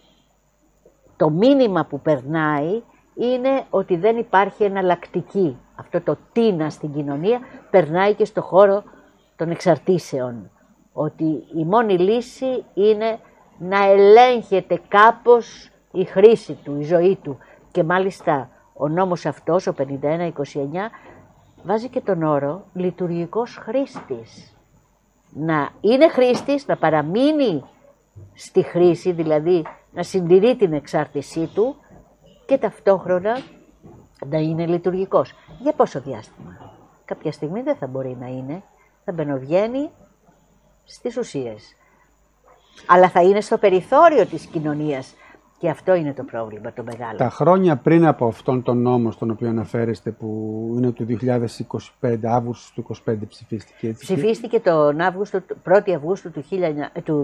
Το μήνυμα που περνάει είναι ότι δεν υπάρχει εναλλακτική. Αυτό το τίνα στην κοινωνία περνάει και στο χώρο των εξαρτήσεων. Ότι η μόνη λύση είναι να ελέγχεται κάπως η χρήση του, η ζωή του. Και μάλιστα ο νόμος αυτός, ο 5129, βάζει και τον όρο λειτουργικός χρήστης. Να είναι χρήστης, να παραμείνει στη χρήση, δηλαδή να συντηρεί την εξάρτησή του και ταυτόχρονα να είναι λειτουργικός. Για πόσο διάστημα? Κάποια στιγμή δεν θα μπορεί να είναι, θα μπαινοβγαίνει στις ουσίες. Αλλά θα είναι στο περιθώριο της κοινωνίας και αυτό είναι το πρόβλημα το μεγάλο. Τα χρόνια πριν από αυτόν τον νόμο στον οποίο αναφέρεστε, που είναι του 2025, Αύγουστο του 2025 ψηφίστηκε, έτσι? Ψηφίστηκε τον Αύγουστο, 1η Αυγούστου του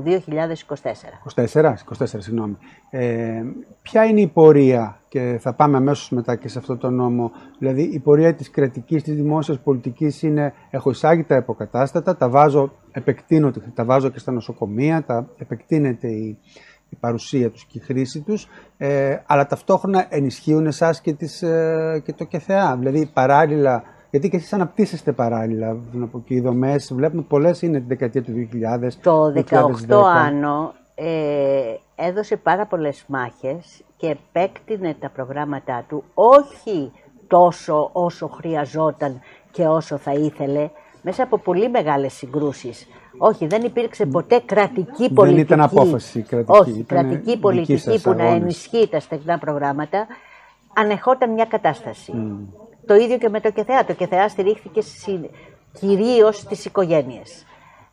2024. 24, συγγνώμη. Ποια είναι η πορεία, και θα πάμε αμέσως μετά και σε αυτό το νόμο, δηλαδή η πορεία της κρατικής, της δημόσιας πολιτικής είναι: έχω εισάγει τα υποκατάστατα, τα βάζω και στα νοσοκομεία, επεκτείνεται η παρουσία τους και η χρήση τους, αλλά ταυτόχρονα ενισχύουν εσάς και το ΚΕΘΕΑ. Δηλαδή παράλληλα, γιατί και εσείς αναπτύσσεστε παράλληλα, και οι δομές, βλέπουμε πολλές είναι τη δεκαετία του 2000. Το 18 Άνω έδωσε πάρα πολλές μάχες και επέκτηνε τα προγράμματά του, όχι τόσο όσο χρειαζόταν και όσο θα ήθελε, μέσα από πολύ μεγάλες συγκρούσεις. Όχι, δεν υπήρξε ποτέ κρατική πολιτική. Δεν ήταν απόφαση κρατική. Όχι, κρατική πολιτική που να ενισχύει τα στεγνά προγράμματα, ανεχόταν μια κατάσταση. Το ίδιο και με το ΚΕΘΕΑ. Το ΚΕΘΕΑ στηρίχθηκε κυρίως στις οικογένειες.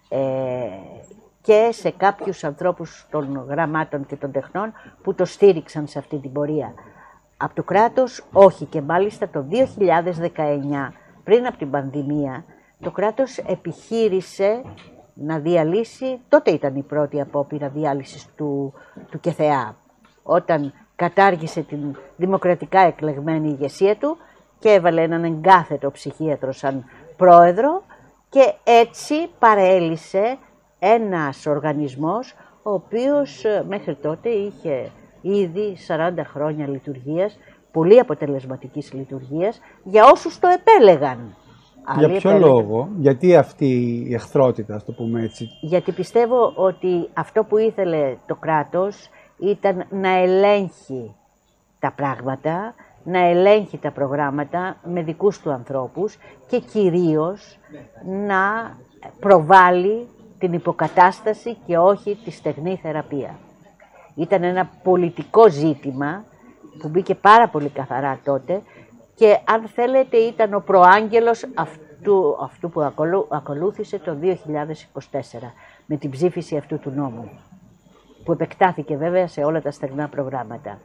Και σε κάποιους ανθρώπους των γραμμάτων και των τεχνών που το στήριξαν σε αυτή την πορεία. Από το κράτος όχι, και μάλιστα το 2019, πριν από την πανδημία, το κράτος επιχείρησε να διαλύσει, τότε ήταν η πρώτη απόπειρα διάλυσης του ΚΕΘΕΑ, όταν κατάργησε την δημοκρατικά εκλεγμένη ηγεσία του και έβαλε έναν εγκάθετο ψυχίατρο σαν πρόεδρο, και έτσι παρέλυσε ένας οργανισμός ο οποίος μέχρι τότε είχε ήδη 40 χρόνια λειτουργίας, πολύ αποτελεσματικής λειτουργίας, για όσους το επέλεγαν. Για ποιο λόγο, γιατί αυτή η εχθρότητα, ας το πούμε έτσι? Γιατί πιστεύω ότι αυτό που ήθελε το κράτος ήταν να ελέγχει τα πράγματα, να ελέγχει τα προγράμματα με δικούς του ανθρώπους και κυρίως να προβάλλει την υποκατάσταση και όχι τη στεγνή θεραπεία. Ήταν ένα πολιτικό ζήτημα που μπήκε πάρα πολύ καθαρά τότε και αν θέλετε ήταν ο προάγγελος αυτού που ακολούθησε το 2024 με την ψήφιση αυτού του νόμου, που επεκτάθηκε βέβαια σε όλα τα στεγνά προγράμματα.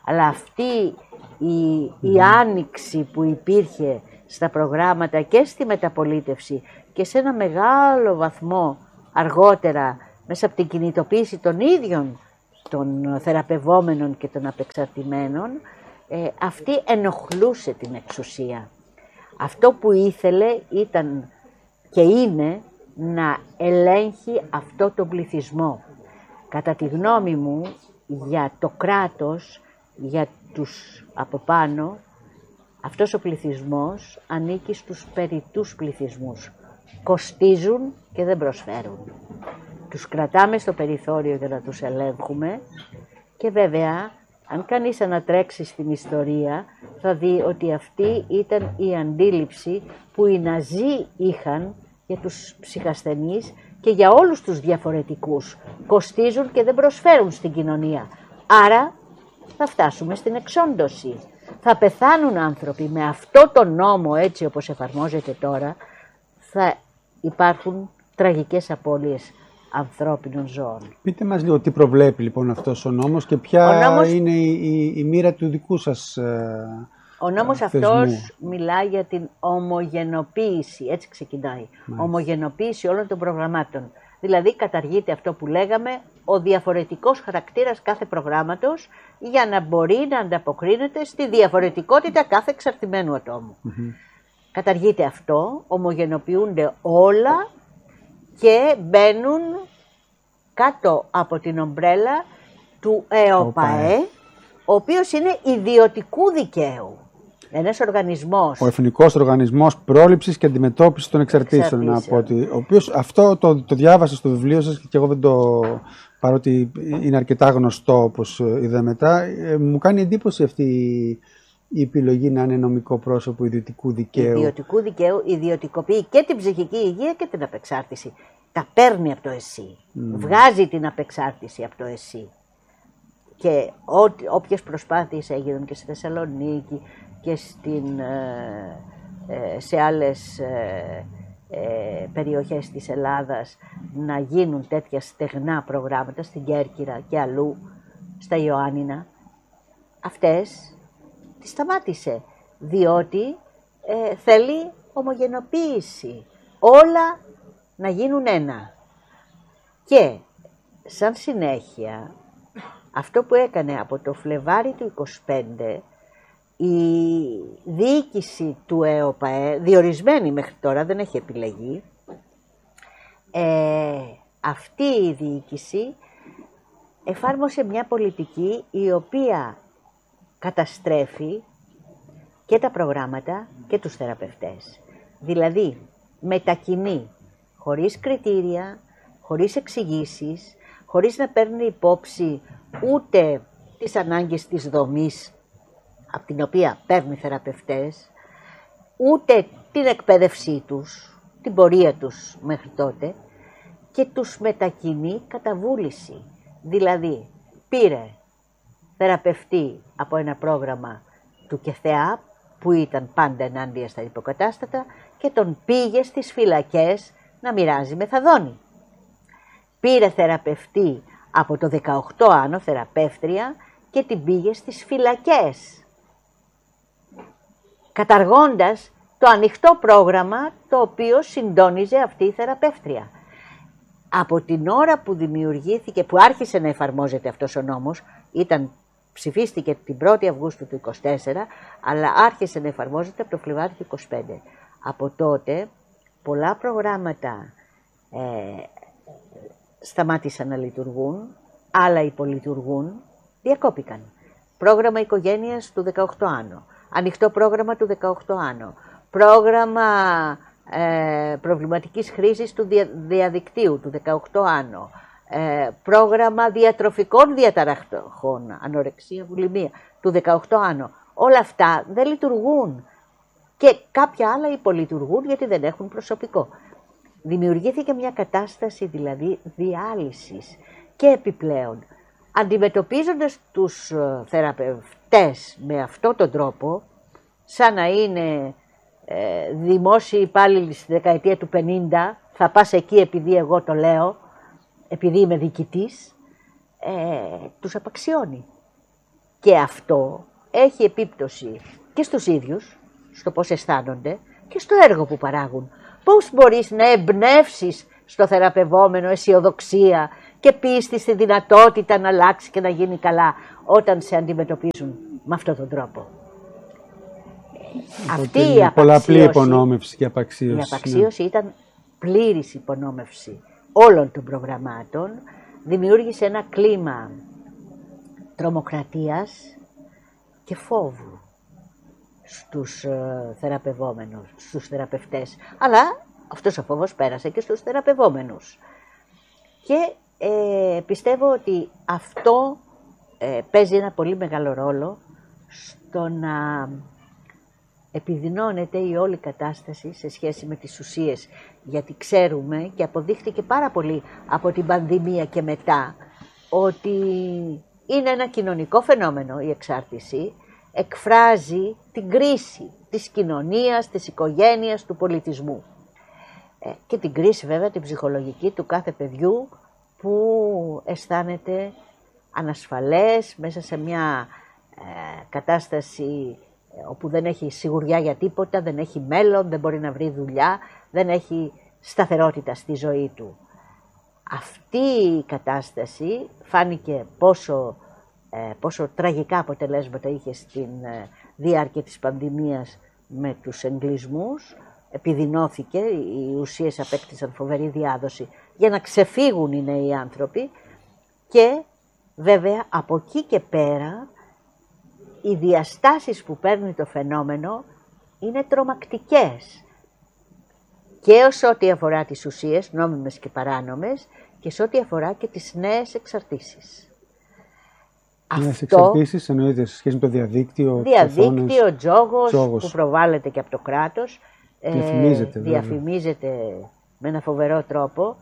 Αλλά αυτή η άνοιξη που υπήρχε στα προγράμματα και στη μεταπολίτευση και σε ένα μεγάλο βαθμό αργότερα μέσα από την κινητοποίηση των ίδιων των θεραπευόμενων και των απεξαρτημένων, αυτή ενοχλούσε την εξουσία. Αυτό που ήθελε ήταν και είναι να ελέγχει αυτό τον πληθυσμό. Κατά τη γνώμη μου, για το κράτος, για τους από πάνω, αυτός ο πληθυσμός ανήκει στους περιττούς πληθυσμούς. Κοστίζουν και δεν προσφέρουν. Τους κρατάμε στο περιθώριο για να τους ελέγχουμε και βέβαια, αν κανείς ανατρέξει στην ιστορία, θα δει ότι αυτή ήταν η αντίληψη που οι Ναζί είχαν για τους ψυχασθενείς και για όλους τους διαφορετικούς. Κοστίζουν και δεν προσφέρουν στην κοινωνία. Άρα θα φτάσουμε στην εξόντωση. Θα πεθάνουν άνθρωποι. Με αυτό το νόμο, έτσι όπως εφαρμόζεται τώρα, θα υπάρχουν τραγικές απώλειες ανθρώπινων ζώων. Πείτε μας λίγο τι προβλέπει λοιπόν αυτός ο νόμος και ποια είναι η μοίρα του δικού σας Ο νόμος θεσμού. αυτός μιλάει για την ομογενοποίηση, έτσι ξεκινάει. Ομογενοποίηση όλων των προγραμμάτων. Δηλαδή καταργείται αυτό που λέγαμε, ο διαφορετικός χαρακτήρας κάθε προγράμματος για να μπορεί να ανταποκρίνεται στη διαφορετικότητα κάθε εξαρτημένου ατόμου. Καταργείται αυτό, ομογενοποιούνται όλα και μπαίνουν κάτω από την ομπρέλα του ΕΟΠΑΕ, ο οποίος είναι ιδιωτικού δικαίου. Ένας οργανισμός. Ο Εθνικός Οργανισμός Πρόληψης και Αντιμετώπισης των Εξαρτήσεων. Ο οποίος αυτό το διάβασα στο βιβλίο σας και εγώ δεν το. Παρότι είναι αρκετά γνωστό όπως είδα μετά, μου κάνει εντύπωση αυτή η επιλογή να είναι νομικό πρόσωπο ιδιωτικού δικαίου. Ιδιωτικού δικαίου ιδιωτικοποιεί και την ψυχική υγεία και την απεξάρτηση. Τα παίρνει από το ΕΣΥ. Βγάζει την απεξάρτηση από το ΕΣΥ. Και όποιες προσπάθειες έγιναν και στη Θεσσαλονίκη και σε άλλες περιοχές της Ελλάδας να γίνουν τέτοια στεγνά προγράμματα, στην Κέρκυρα και αλλού, στα Ιωάννινα, αυτές τις σταμάτησε, διότι θέλει ομογενοποίηση, όλα να γίνουν ένα. Και σαν συνέχεια, αυτό που έκανε από το Φλεβάρι του 25, η διοίκηση του ΕΟΠΑΕ, διορισμένη μέχρι τώρα, δεν έχει επιλεγεί, αυτή η διοίκηση εφάρμοσε μια πολιτική η οποία καταστρέφει και τα προγράμματα και τους θεραπευτές. Δηλαδή μετακινεί χωρίς κριτήρια, χωρίς εξηγήσεις, χωρίς να παίρνει υπόψη ούτε τις ανάγκες της δομής από την οποία παίρνει θεραπευτές, ούτε την εκπαίδευσή τους, την πορεία τους μέχρι τότε, και τους μετακινεί κατά βούληση. Δηλαδή πήρε θεραπευτή από ένα πρόγραμμα του ΚΕΘΕΑ που ήταν πάντα ενάντια στα υποκατάστατα και τον πήγε στις φυλακές να μοιράζει μεθαδόνη. Πήρε θεραπευτή από το 18 άνω, θεραπεύτρια, και την πήγε στις φυλακές, καταργώντας το ανοιχτό πρόγραμμα το οποίο συντόνιζε αυτή η θεραπεύτρια. Από την ώρα που δημιουργήθηκε, που άρχισε να εφαρμόζεται αυτός ο νόμος, ψηφίστηκε την 1η Αυγούστου του 24, αλλά άρχισε να εφαρμόζεται από το Φλεβάρι του 25. Από τότε πολλά προγράμματα σταμάτησαν να λειτουργούν, άλλα υπολειτουργούν, διακόπηκαν. Πρόγραμμα οικογένειας του 18 άνω, ανοιχτό πρόγραμμα του 18 άνω, πρόγραμμα προβληματικής χρήσης του διαδικτύου του 18 άνω, πρόγραμμα διατροφικών διαταραχών, ανορεξία, βουλημία του 18 άνω. Όλα αυτά δεν λειτουργούν και κάποια άλλα υπολειτουργούν γιατί δεν έχουν προσωπικό. Δημιουργήθηκε μια κατάσταση δηλαδή διάλυσης και επιπλέον, αντιμετωπίζοντας τους θεραπευτές με αυτόν τον τρόπο, σαν να είναι δημόσιοι υπάλληλοι στη δεκαετία του 50, θα πας εκεί επειδή εγώ το λέω, επειδή είμαι διοικητής, τους απαξιώνει. Και αυτό έχει επίπτωση και στους ίδιους, στο πώς αισθάνονται και στο έργο που παράγουν. Πώς μπορείς να εμπνεύσεις στο θεραπευόμενο αισιοδοξία και πίστη στη δυνατότητα να αλλάξει και να γίνει καλά όταν σε αντιμετωπίζουν με αυτόν τον τρόπο. Αυτή η πολλαπλή υπονόμευση και απαξίωση. Η απαξίωση ήταν πλήρης υπονόμευση όλων των προγραμμάτων. Δημιούργησε ένα κλίμα τρομοκρατίας και φόβου στους θεραπευόμενους, στους θεραπευτές. Αλλά αυτός ο φόβος πέρασε και στους θεραπευόμενους. Και πιστεύω ότι αυτό παίζει ένα πολύ μεγάλο ρόλο στο να επιδεινώνεται η όλη κατάσταση σε σχέση με τις ουσίες. Γιατί ξέρουμε και αποδείχτηκε πάρα πολύ από την πανδημία και μετά ότι είναι ένα κοινωνικό φαινόμενο η εξάρτηση, εκφράζει την κρίση της κοινωνίας, της οικογένειας, του πολιτισμού. Και την κρίση βέβαια την ψυχολογική του κάθε παιδιού που αισθάνεται ανασφαλές μέσα σε μια κατάσταση όπου δεν έχει σιγουριά για τίποτα, δεν έχει μέλλον, δεν μπορεί να βρει δουλειά, δεν έχει σταθερότητα στη ζωή του. Αυτή η κατάσταση φάνηκε πόσο τραγικά αποτελέσματα είχε στην διάρκεια της πανδημίας με τους εγκλισμούς. Επιδεινώθηκε, οι ουσίες απέκτησαν φοβερή διάδοση για να ξεφύγουν οι νέοι άνθρωποι και βέβαια από εκεί και πέρα οι διαστάσεις που παίρνει το φαινόμενο είναι τρομακτικές και σε ό,τι αφορά τις ουσίες, νόμιμες και παράνομες, και σε ό,τι αφορά και τις νέες εξαρτήσεις. Νέες εξαρτήσεις εννοείται σε σχέση με το διαδίκτυο. Διαδίκτυο, τζόγος που προβάλλεται και από το κράτος. Διαφημίζεται με ένα φοβερό τρόπο.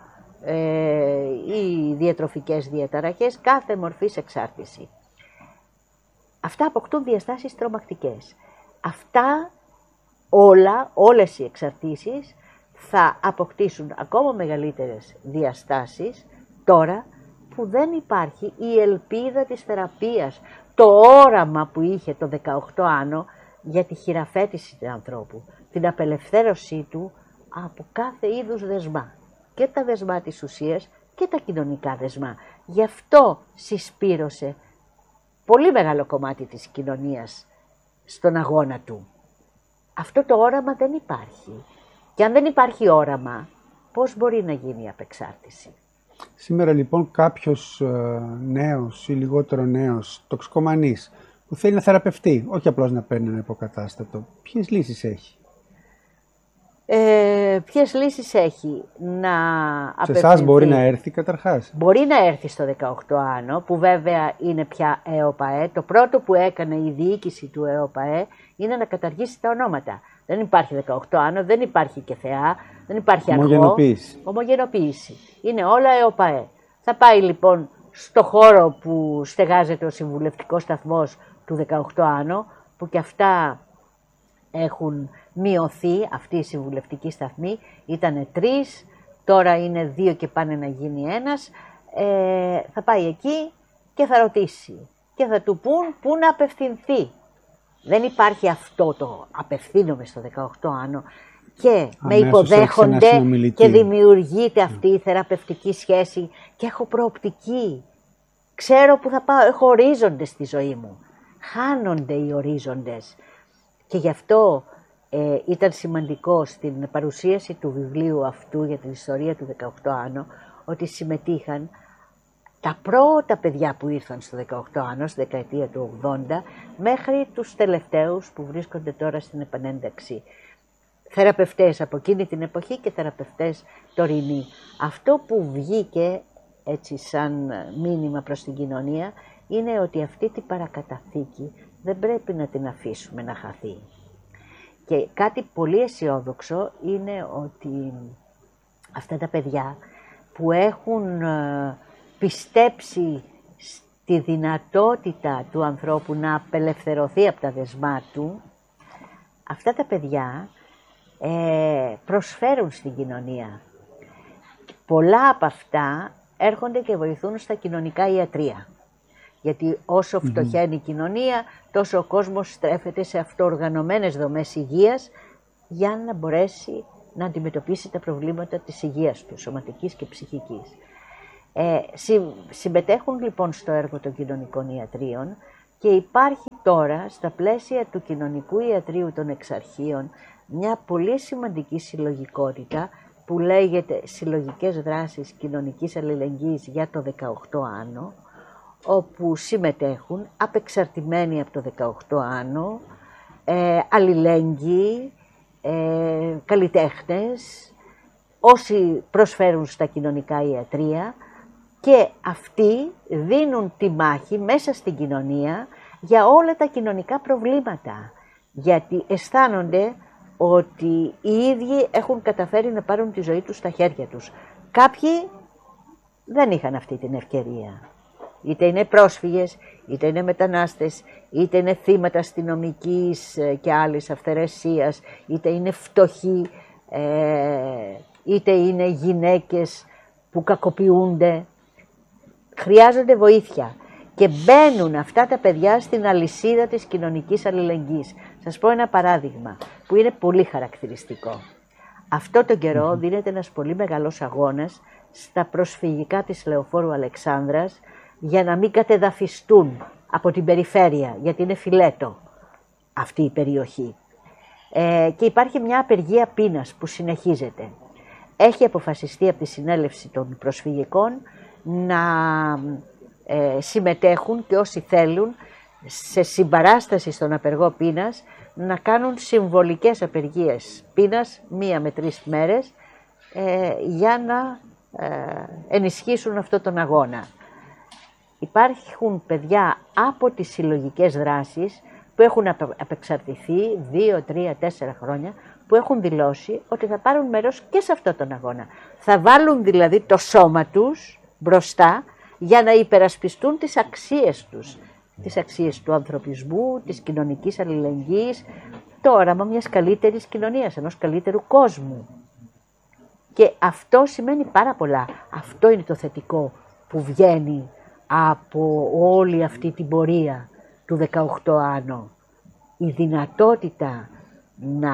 Οι διατροφικές διαταραχές, κάθε μορφής εξάρτηση. Αυτά αποκτούν διαστάσεις τρομακτικές. Αυτά όλες οι εξαρτήσεις θα αποκτήσουν ακόμα μεγαλύτερες διαστάσεις τώρα που δεν υπάρχει η ελπίδα της θεραπείας, το όραμα που είχε το 18 άνω για τη χειραφέτηση του ανθρώπου, την απελευθέρωσή του από κάθε είδους δεσμά, και τα δεσμά της ουσίας και τα κοινωνικά δεσμά. Γι' αυτό συσπήρωσε πολύ μεγάλο κομμάτι της κοινωνίας στον αγώνα του. Αυτό το όραμα δεν υπάρχει. Και αν δεν υπάρχει όραμα, πώς μπορεί να γίνει η απεξάρτηση? Σήμερα λοιπόν κάποιος νέος ή λιγότερο νέος τοξικομανής που θέλει να θεραπευτεί, όχι απλώς να παίρνει ένα υποκατάστατο, ποιες λύσεις έχει? Ποιες λύσεις έχει? Να σε εσάς μπορεί να έρθει καταρχάς? Μπορεί να έρθει στο 18 άνω, που βέβαια είναι πια ΕΟΠΑΕ. Το πρώτο που έκανε η διοίκηση του ΕΟΠΑΕ είναι να καταργήσει τα ονόματα. Δεν υπάρχει 18 άνω, δεν υπάρχει και ΘΕΑ, δεν υπάρχει αργό. Ομογενοποίηση. Είναι όλα ΕΟΠΑΕ. Θα πάει λοιπόν στο χώρο που στεγάζεται ο συμβουλευτικός σταθμός του 18 άνω, που και αυτά έχουν μειωθεί, αυτοί οι συμβουλευτικοί σταθμοί. Ήτανε 3, τώρα είναι 2 και πάνε να γίνει 1. Θα πάει εκεί και θα ρωτήσει και θα του πούν πού να απευθυνθεί. Δεν υπάρχει αυτό το απευθύνομαι στο 18 άνω και με υποδέχονται και δημιουργείται αυτή η θεραπευτική σχέση και έχω προοπτική. Ξέρω που θα πάω, έχω ορίζοντες στη ζωή μου. Χάνονται οι ορίζοντες. Και γι' αυτό ήταν σημαντικό στην παρουσίαση του βιβλίου αυτού για την ιστορία του 18 άνω ότι συμμετείχαν τα πρώτα παιδιά που ήρθαν στο 18 άνω, στη δεκαετία του 80, μέχρι τους τελευταίους που βρίσκονται τώρα στην επανένταξη. Θεραπευτές από εκείνη την εποχή και θεραπευτές τωρινοί. Αυτό που βγήκε έτσι σαν μήνυμα προς την κοινωνία είναι ότι αυτή την παρακαταθήκη δεν πρέπει να την αφήσουμε να χαθεί. Και κάτι πολύ αισιόδοξο είναι ότι αυτά τα παιδιά που έχουν πιστέψει στη δυνατότητα του ανθρώπου να απελευθερωθεί από τα δεσμά του, αυτά τα παιδιά προσφέρουν στην κοινωνία. Πολλά από αυτά έρχονται και βοηθούν στα κοινωνικά ιατρεία. Γιατί όσο φτωχαίνει η κοινωνία, τόσο ο κόσμος στρέφεται σε αυτοοργανωμένες δομές υγείας για να μπορέσει να αντιμετωπίσει τα προβλήματα της υγείας του, σωματικής και ψυχικής. Συμμετέχουν λοιπόν στο έργο των κοινωνικών ιατρίων και υπάρχει τώρα στα πλαίσια του κοινωνικού ιατρίου των εξαρχείων μια πολύ σημαντική συλλογικότητα που λέγεται Συλλογικές Δράσεις Κοινωνικής Αλληλεγγύης για το 18 άνω, όπου συμμετέχουν απεξαρτημένοι από το 18 άνω, αλληλέγγυοι, καλλιτέχνες, όσοι προσφέρουν στα κοινωνικά ιατρεία, και αυτοί δίνουν τη μάχη μέσα στην κοινωνία για όλα τα κοινωνικά προβλήματα, γιατί αισθάνονται ότι οι ίδιοι έχουν καταφέρει να πάρουν τη ζωή τους στα χέρια τους. Κάποιοι δεν είχαν αυτή την ευκαιρία. Είτε είναι πρόσφυγες, είτε είναι μετανάστες, είτε είναι θύματα αστυνομικής και άλλης αυθαιρεσίας, είτε είναι φτωχοί, είτε είναι γυναίκες που κακοποιούνται. Χρειάζονται βοήθεια και μπαίνουν αυτά τα παιδιά στην αλυσίδα της κοινωνικής αλληλεγγύης. Σας πω ένα παράδειγμα που είναι πολύ χαρακτηριστικό. Αυτό τον καιρό δίνεται ένας πολύ μεγάλος αγώνας στα προσφυγικά της Λεωφόρου Αλεξάνδρας για να μην κατεδαφιστούν από την περιφέρεια, γιατί είναι φιλέτο αυτή η περιοχή. Και υπάρχει μια απεργία πείνας που συνεχίζεται. Έχει αποφασιστεί από τη συνέλευση των προσφυγικών να συμμετέχουν και όσοι θέλουν σε συμπαράσταση στον απεργό πείνας να κάνουν συμβολικές απεργίες πείνας 1 με 3 μέρες για να ενισχύσουν αυτό τον αγώνα. Υπάρχουν παιδιά από τις συλλογικές δράσεις που έχουν απεξαρτηθεί 2, 3, 4 χρόνια, που έχουν δηλώσει ότι θα πάρουν μέρος και σε αυτόν τον αγώνα. Θα βάλουν δηλαδή το σώμα τους μπροστά για να υπερασπιστούν τις αξίες τους. Τις αξίες του ανθρωπισμού, της κοινωνικής αλληλεγγύης, το όραμα μιας καλύτερης κοινωνίας, ενός καλύτερου κόσμου. Και αυτό σημαίνει πάρα πολλά. Αυτό είναι το θετικό που βγαίνει από όλη αυτή την πορεία του 18 άνω. Η δυνατότητα να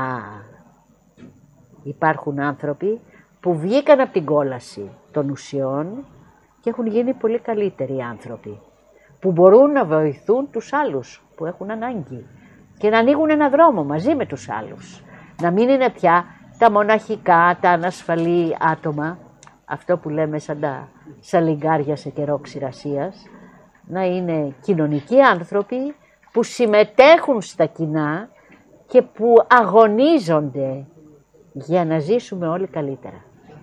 υπάρχουν άνθρωποι που βγήκαν από την κόλαση των ουσιών και έχουν γίνει πολύ καλύτεροι άνθρωποι, που μπορούν να βοηθούν τους άλλους που έχουν ανάγκη και να ανοίγουν ένα δρόμο μαζί με τους άλλους. Να μην είναι πια τα μοναχικά, τα ανασφαλή άτομα, αυτό που λέμε σαν τα σαλιγκάρια σε καιρό ξηρασίας, να είναι κοινωνικοί άνθρωποι που συμμετέχουν στα κοινά και που αγωνίζονται για να ζήσουμε όλοι καλύτερα.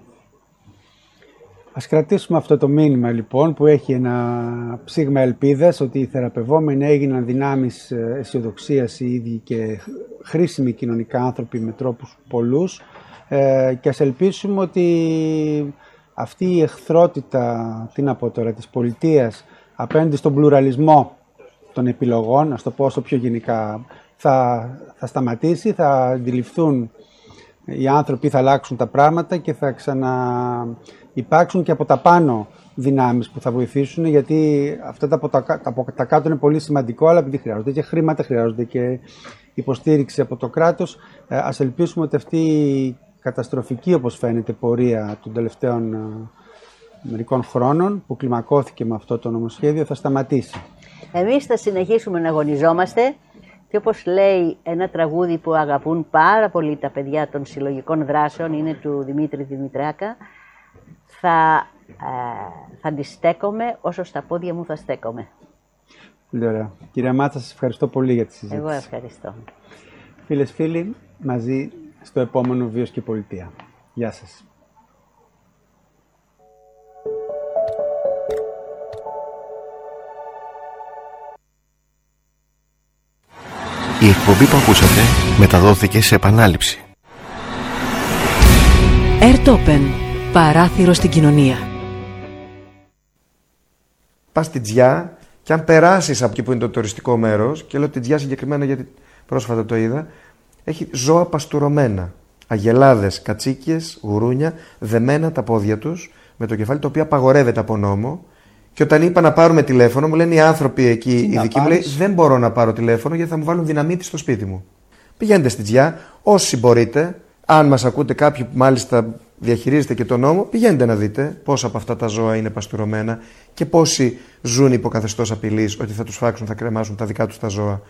Ας κρατήσουμε αυτό το μήνυμα λοιπόν που έχει ένα ψήγμα ελπίδας ότι οι θεραπευόμενοι έγιναν δυνάμεις αισιοδοξίας οι ίδιοι και χρήσιμοι κοινωνικά άνθρωποι με τρόπους πολλούς και ας ελπίσουμε ότι αυτή η εχθρότητα, τι να πω τώρα, της πολιτείας απέναντι στον πλουραλισμό των επιλογών, ας το πω όσο πιο γενικά, θα σταματήσει, θα αντιληφθούν οι άνθρωποι, θα αλλάξουν τα πράγματα και θα ξαναυπάρξουν και από τα πάνω δυνάμεις που θα βοηθήσουν, γιατί αυτά από τα κάτω είναι πολύ σημαντικό, αλλά επειδή χρειάζονται και χρήματα, χρειάζονται και υποστήριξη από το κράτος, ας ελπίσουμε ότι αυτή η καταστροφική, όπως φαίνεται, πορεία των τελευταίων μερικών χρόνων που κλιμακώθηκε με αυτό το νομοσχέδιο θα σταματήσει. Εμείς θα συνεχίσουμε να αγωνιζόμαστε και όπως λέει ένα τραγούδι που αγαπούν πάρα πολύ τα παιδιά των συλλογικών δράσεων, είναι του Δημήτρη Δημητράκα, θα αντιστέκομαι όσο στα πόδια μου θα στέκομαι. Πολύ ωραία. Κυρία Μάτσα, σας ευχαριστώ πολύ για τη συζήτηση. Εγώ ευχαριστώ. Φίλες, φίλοι, μαζί στο επόμενο Βίος και Πολιτεία. Γεια σας. Η εκπομπή που ακούσατε μεταδόθηκε σε επανάληψη. Airtopen. Παράθυρο στην κοινωνία. Πας στη Τζιά και αν περάσεις από εκεί που είναι το τουριστικό μέρος, και λέω τη Τζιά συγκεκριμένα γιατί πρόσφατα το είδα, έχει ζώα παστουρωμένα. Αγελάδες, κατσίκιες, γουρούνια, δεμένα τα πόδια τους με το κεφάλι, το οποίο απαγορεύεται από νόμο, Και όταν είπα να πάρουμε τηλέφωνο, μου λένε οι άνθρωποι εκεί, οι δικοί μου, λέει, δεν μπορώ να πάρω τηλέφωνο γιατί θα μου βάλουν δυναμίτη στο σπίτι μου. Πηγαίνετε στην Τζιά, όσοι μπορείτε. Αν μας ακούτε κάποιοι που μάλιστα διαχειρίζετε και τον νόμο, πηγαίνετε να δείτε πόσα από αυτά τα ζώα είναι παστουρωμένα και πόσοι ζουν υπό καθεστώς απειλής ότι θα τους φάξουν, θα κρεμάσουν τα δικά τους τα ζώα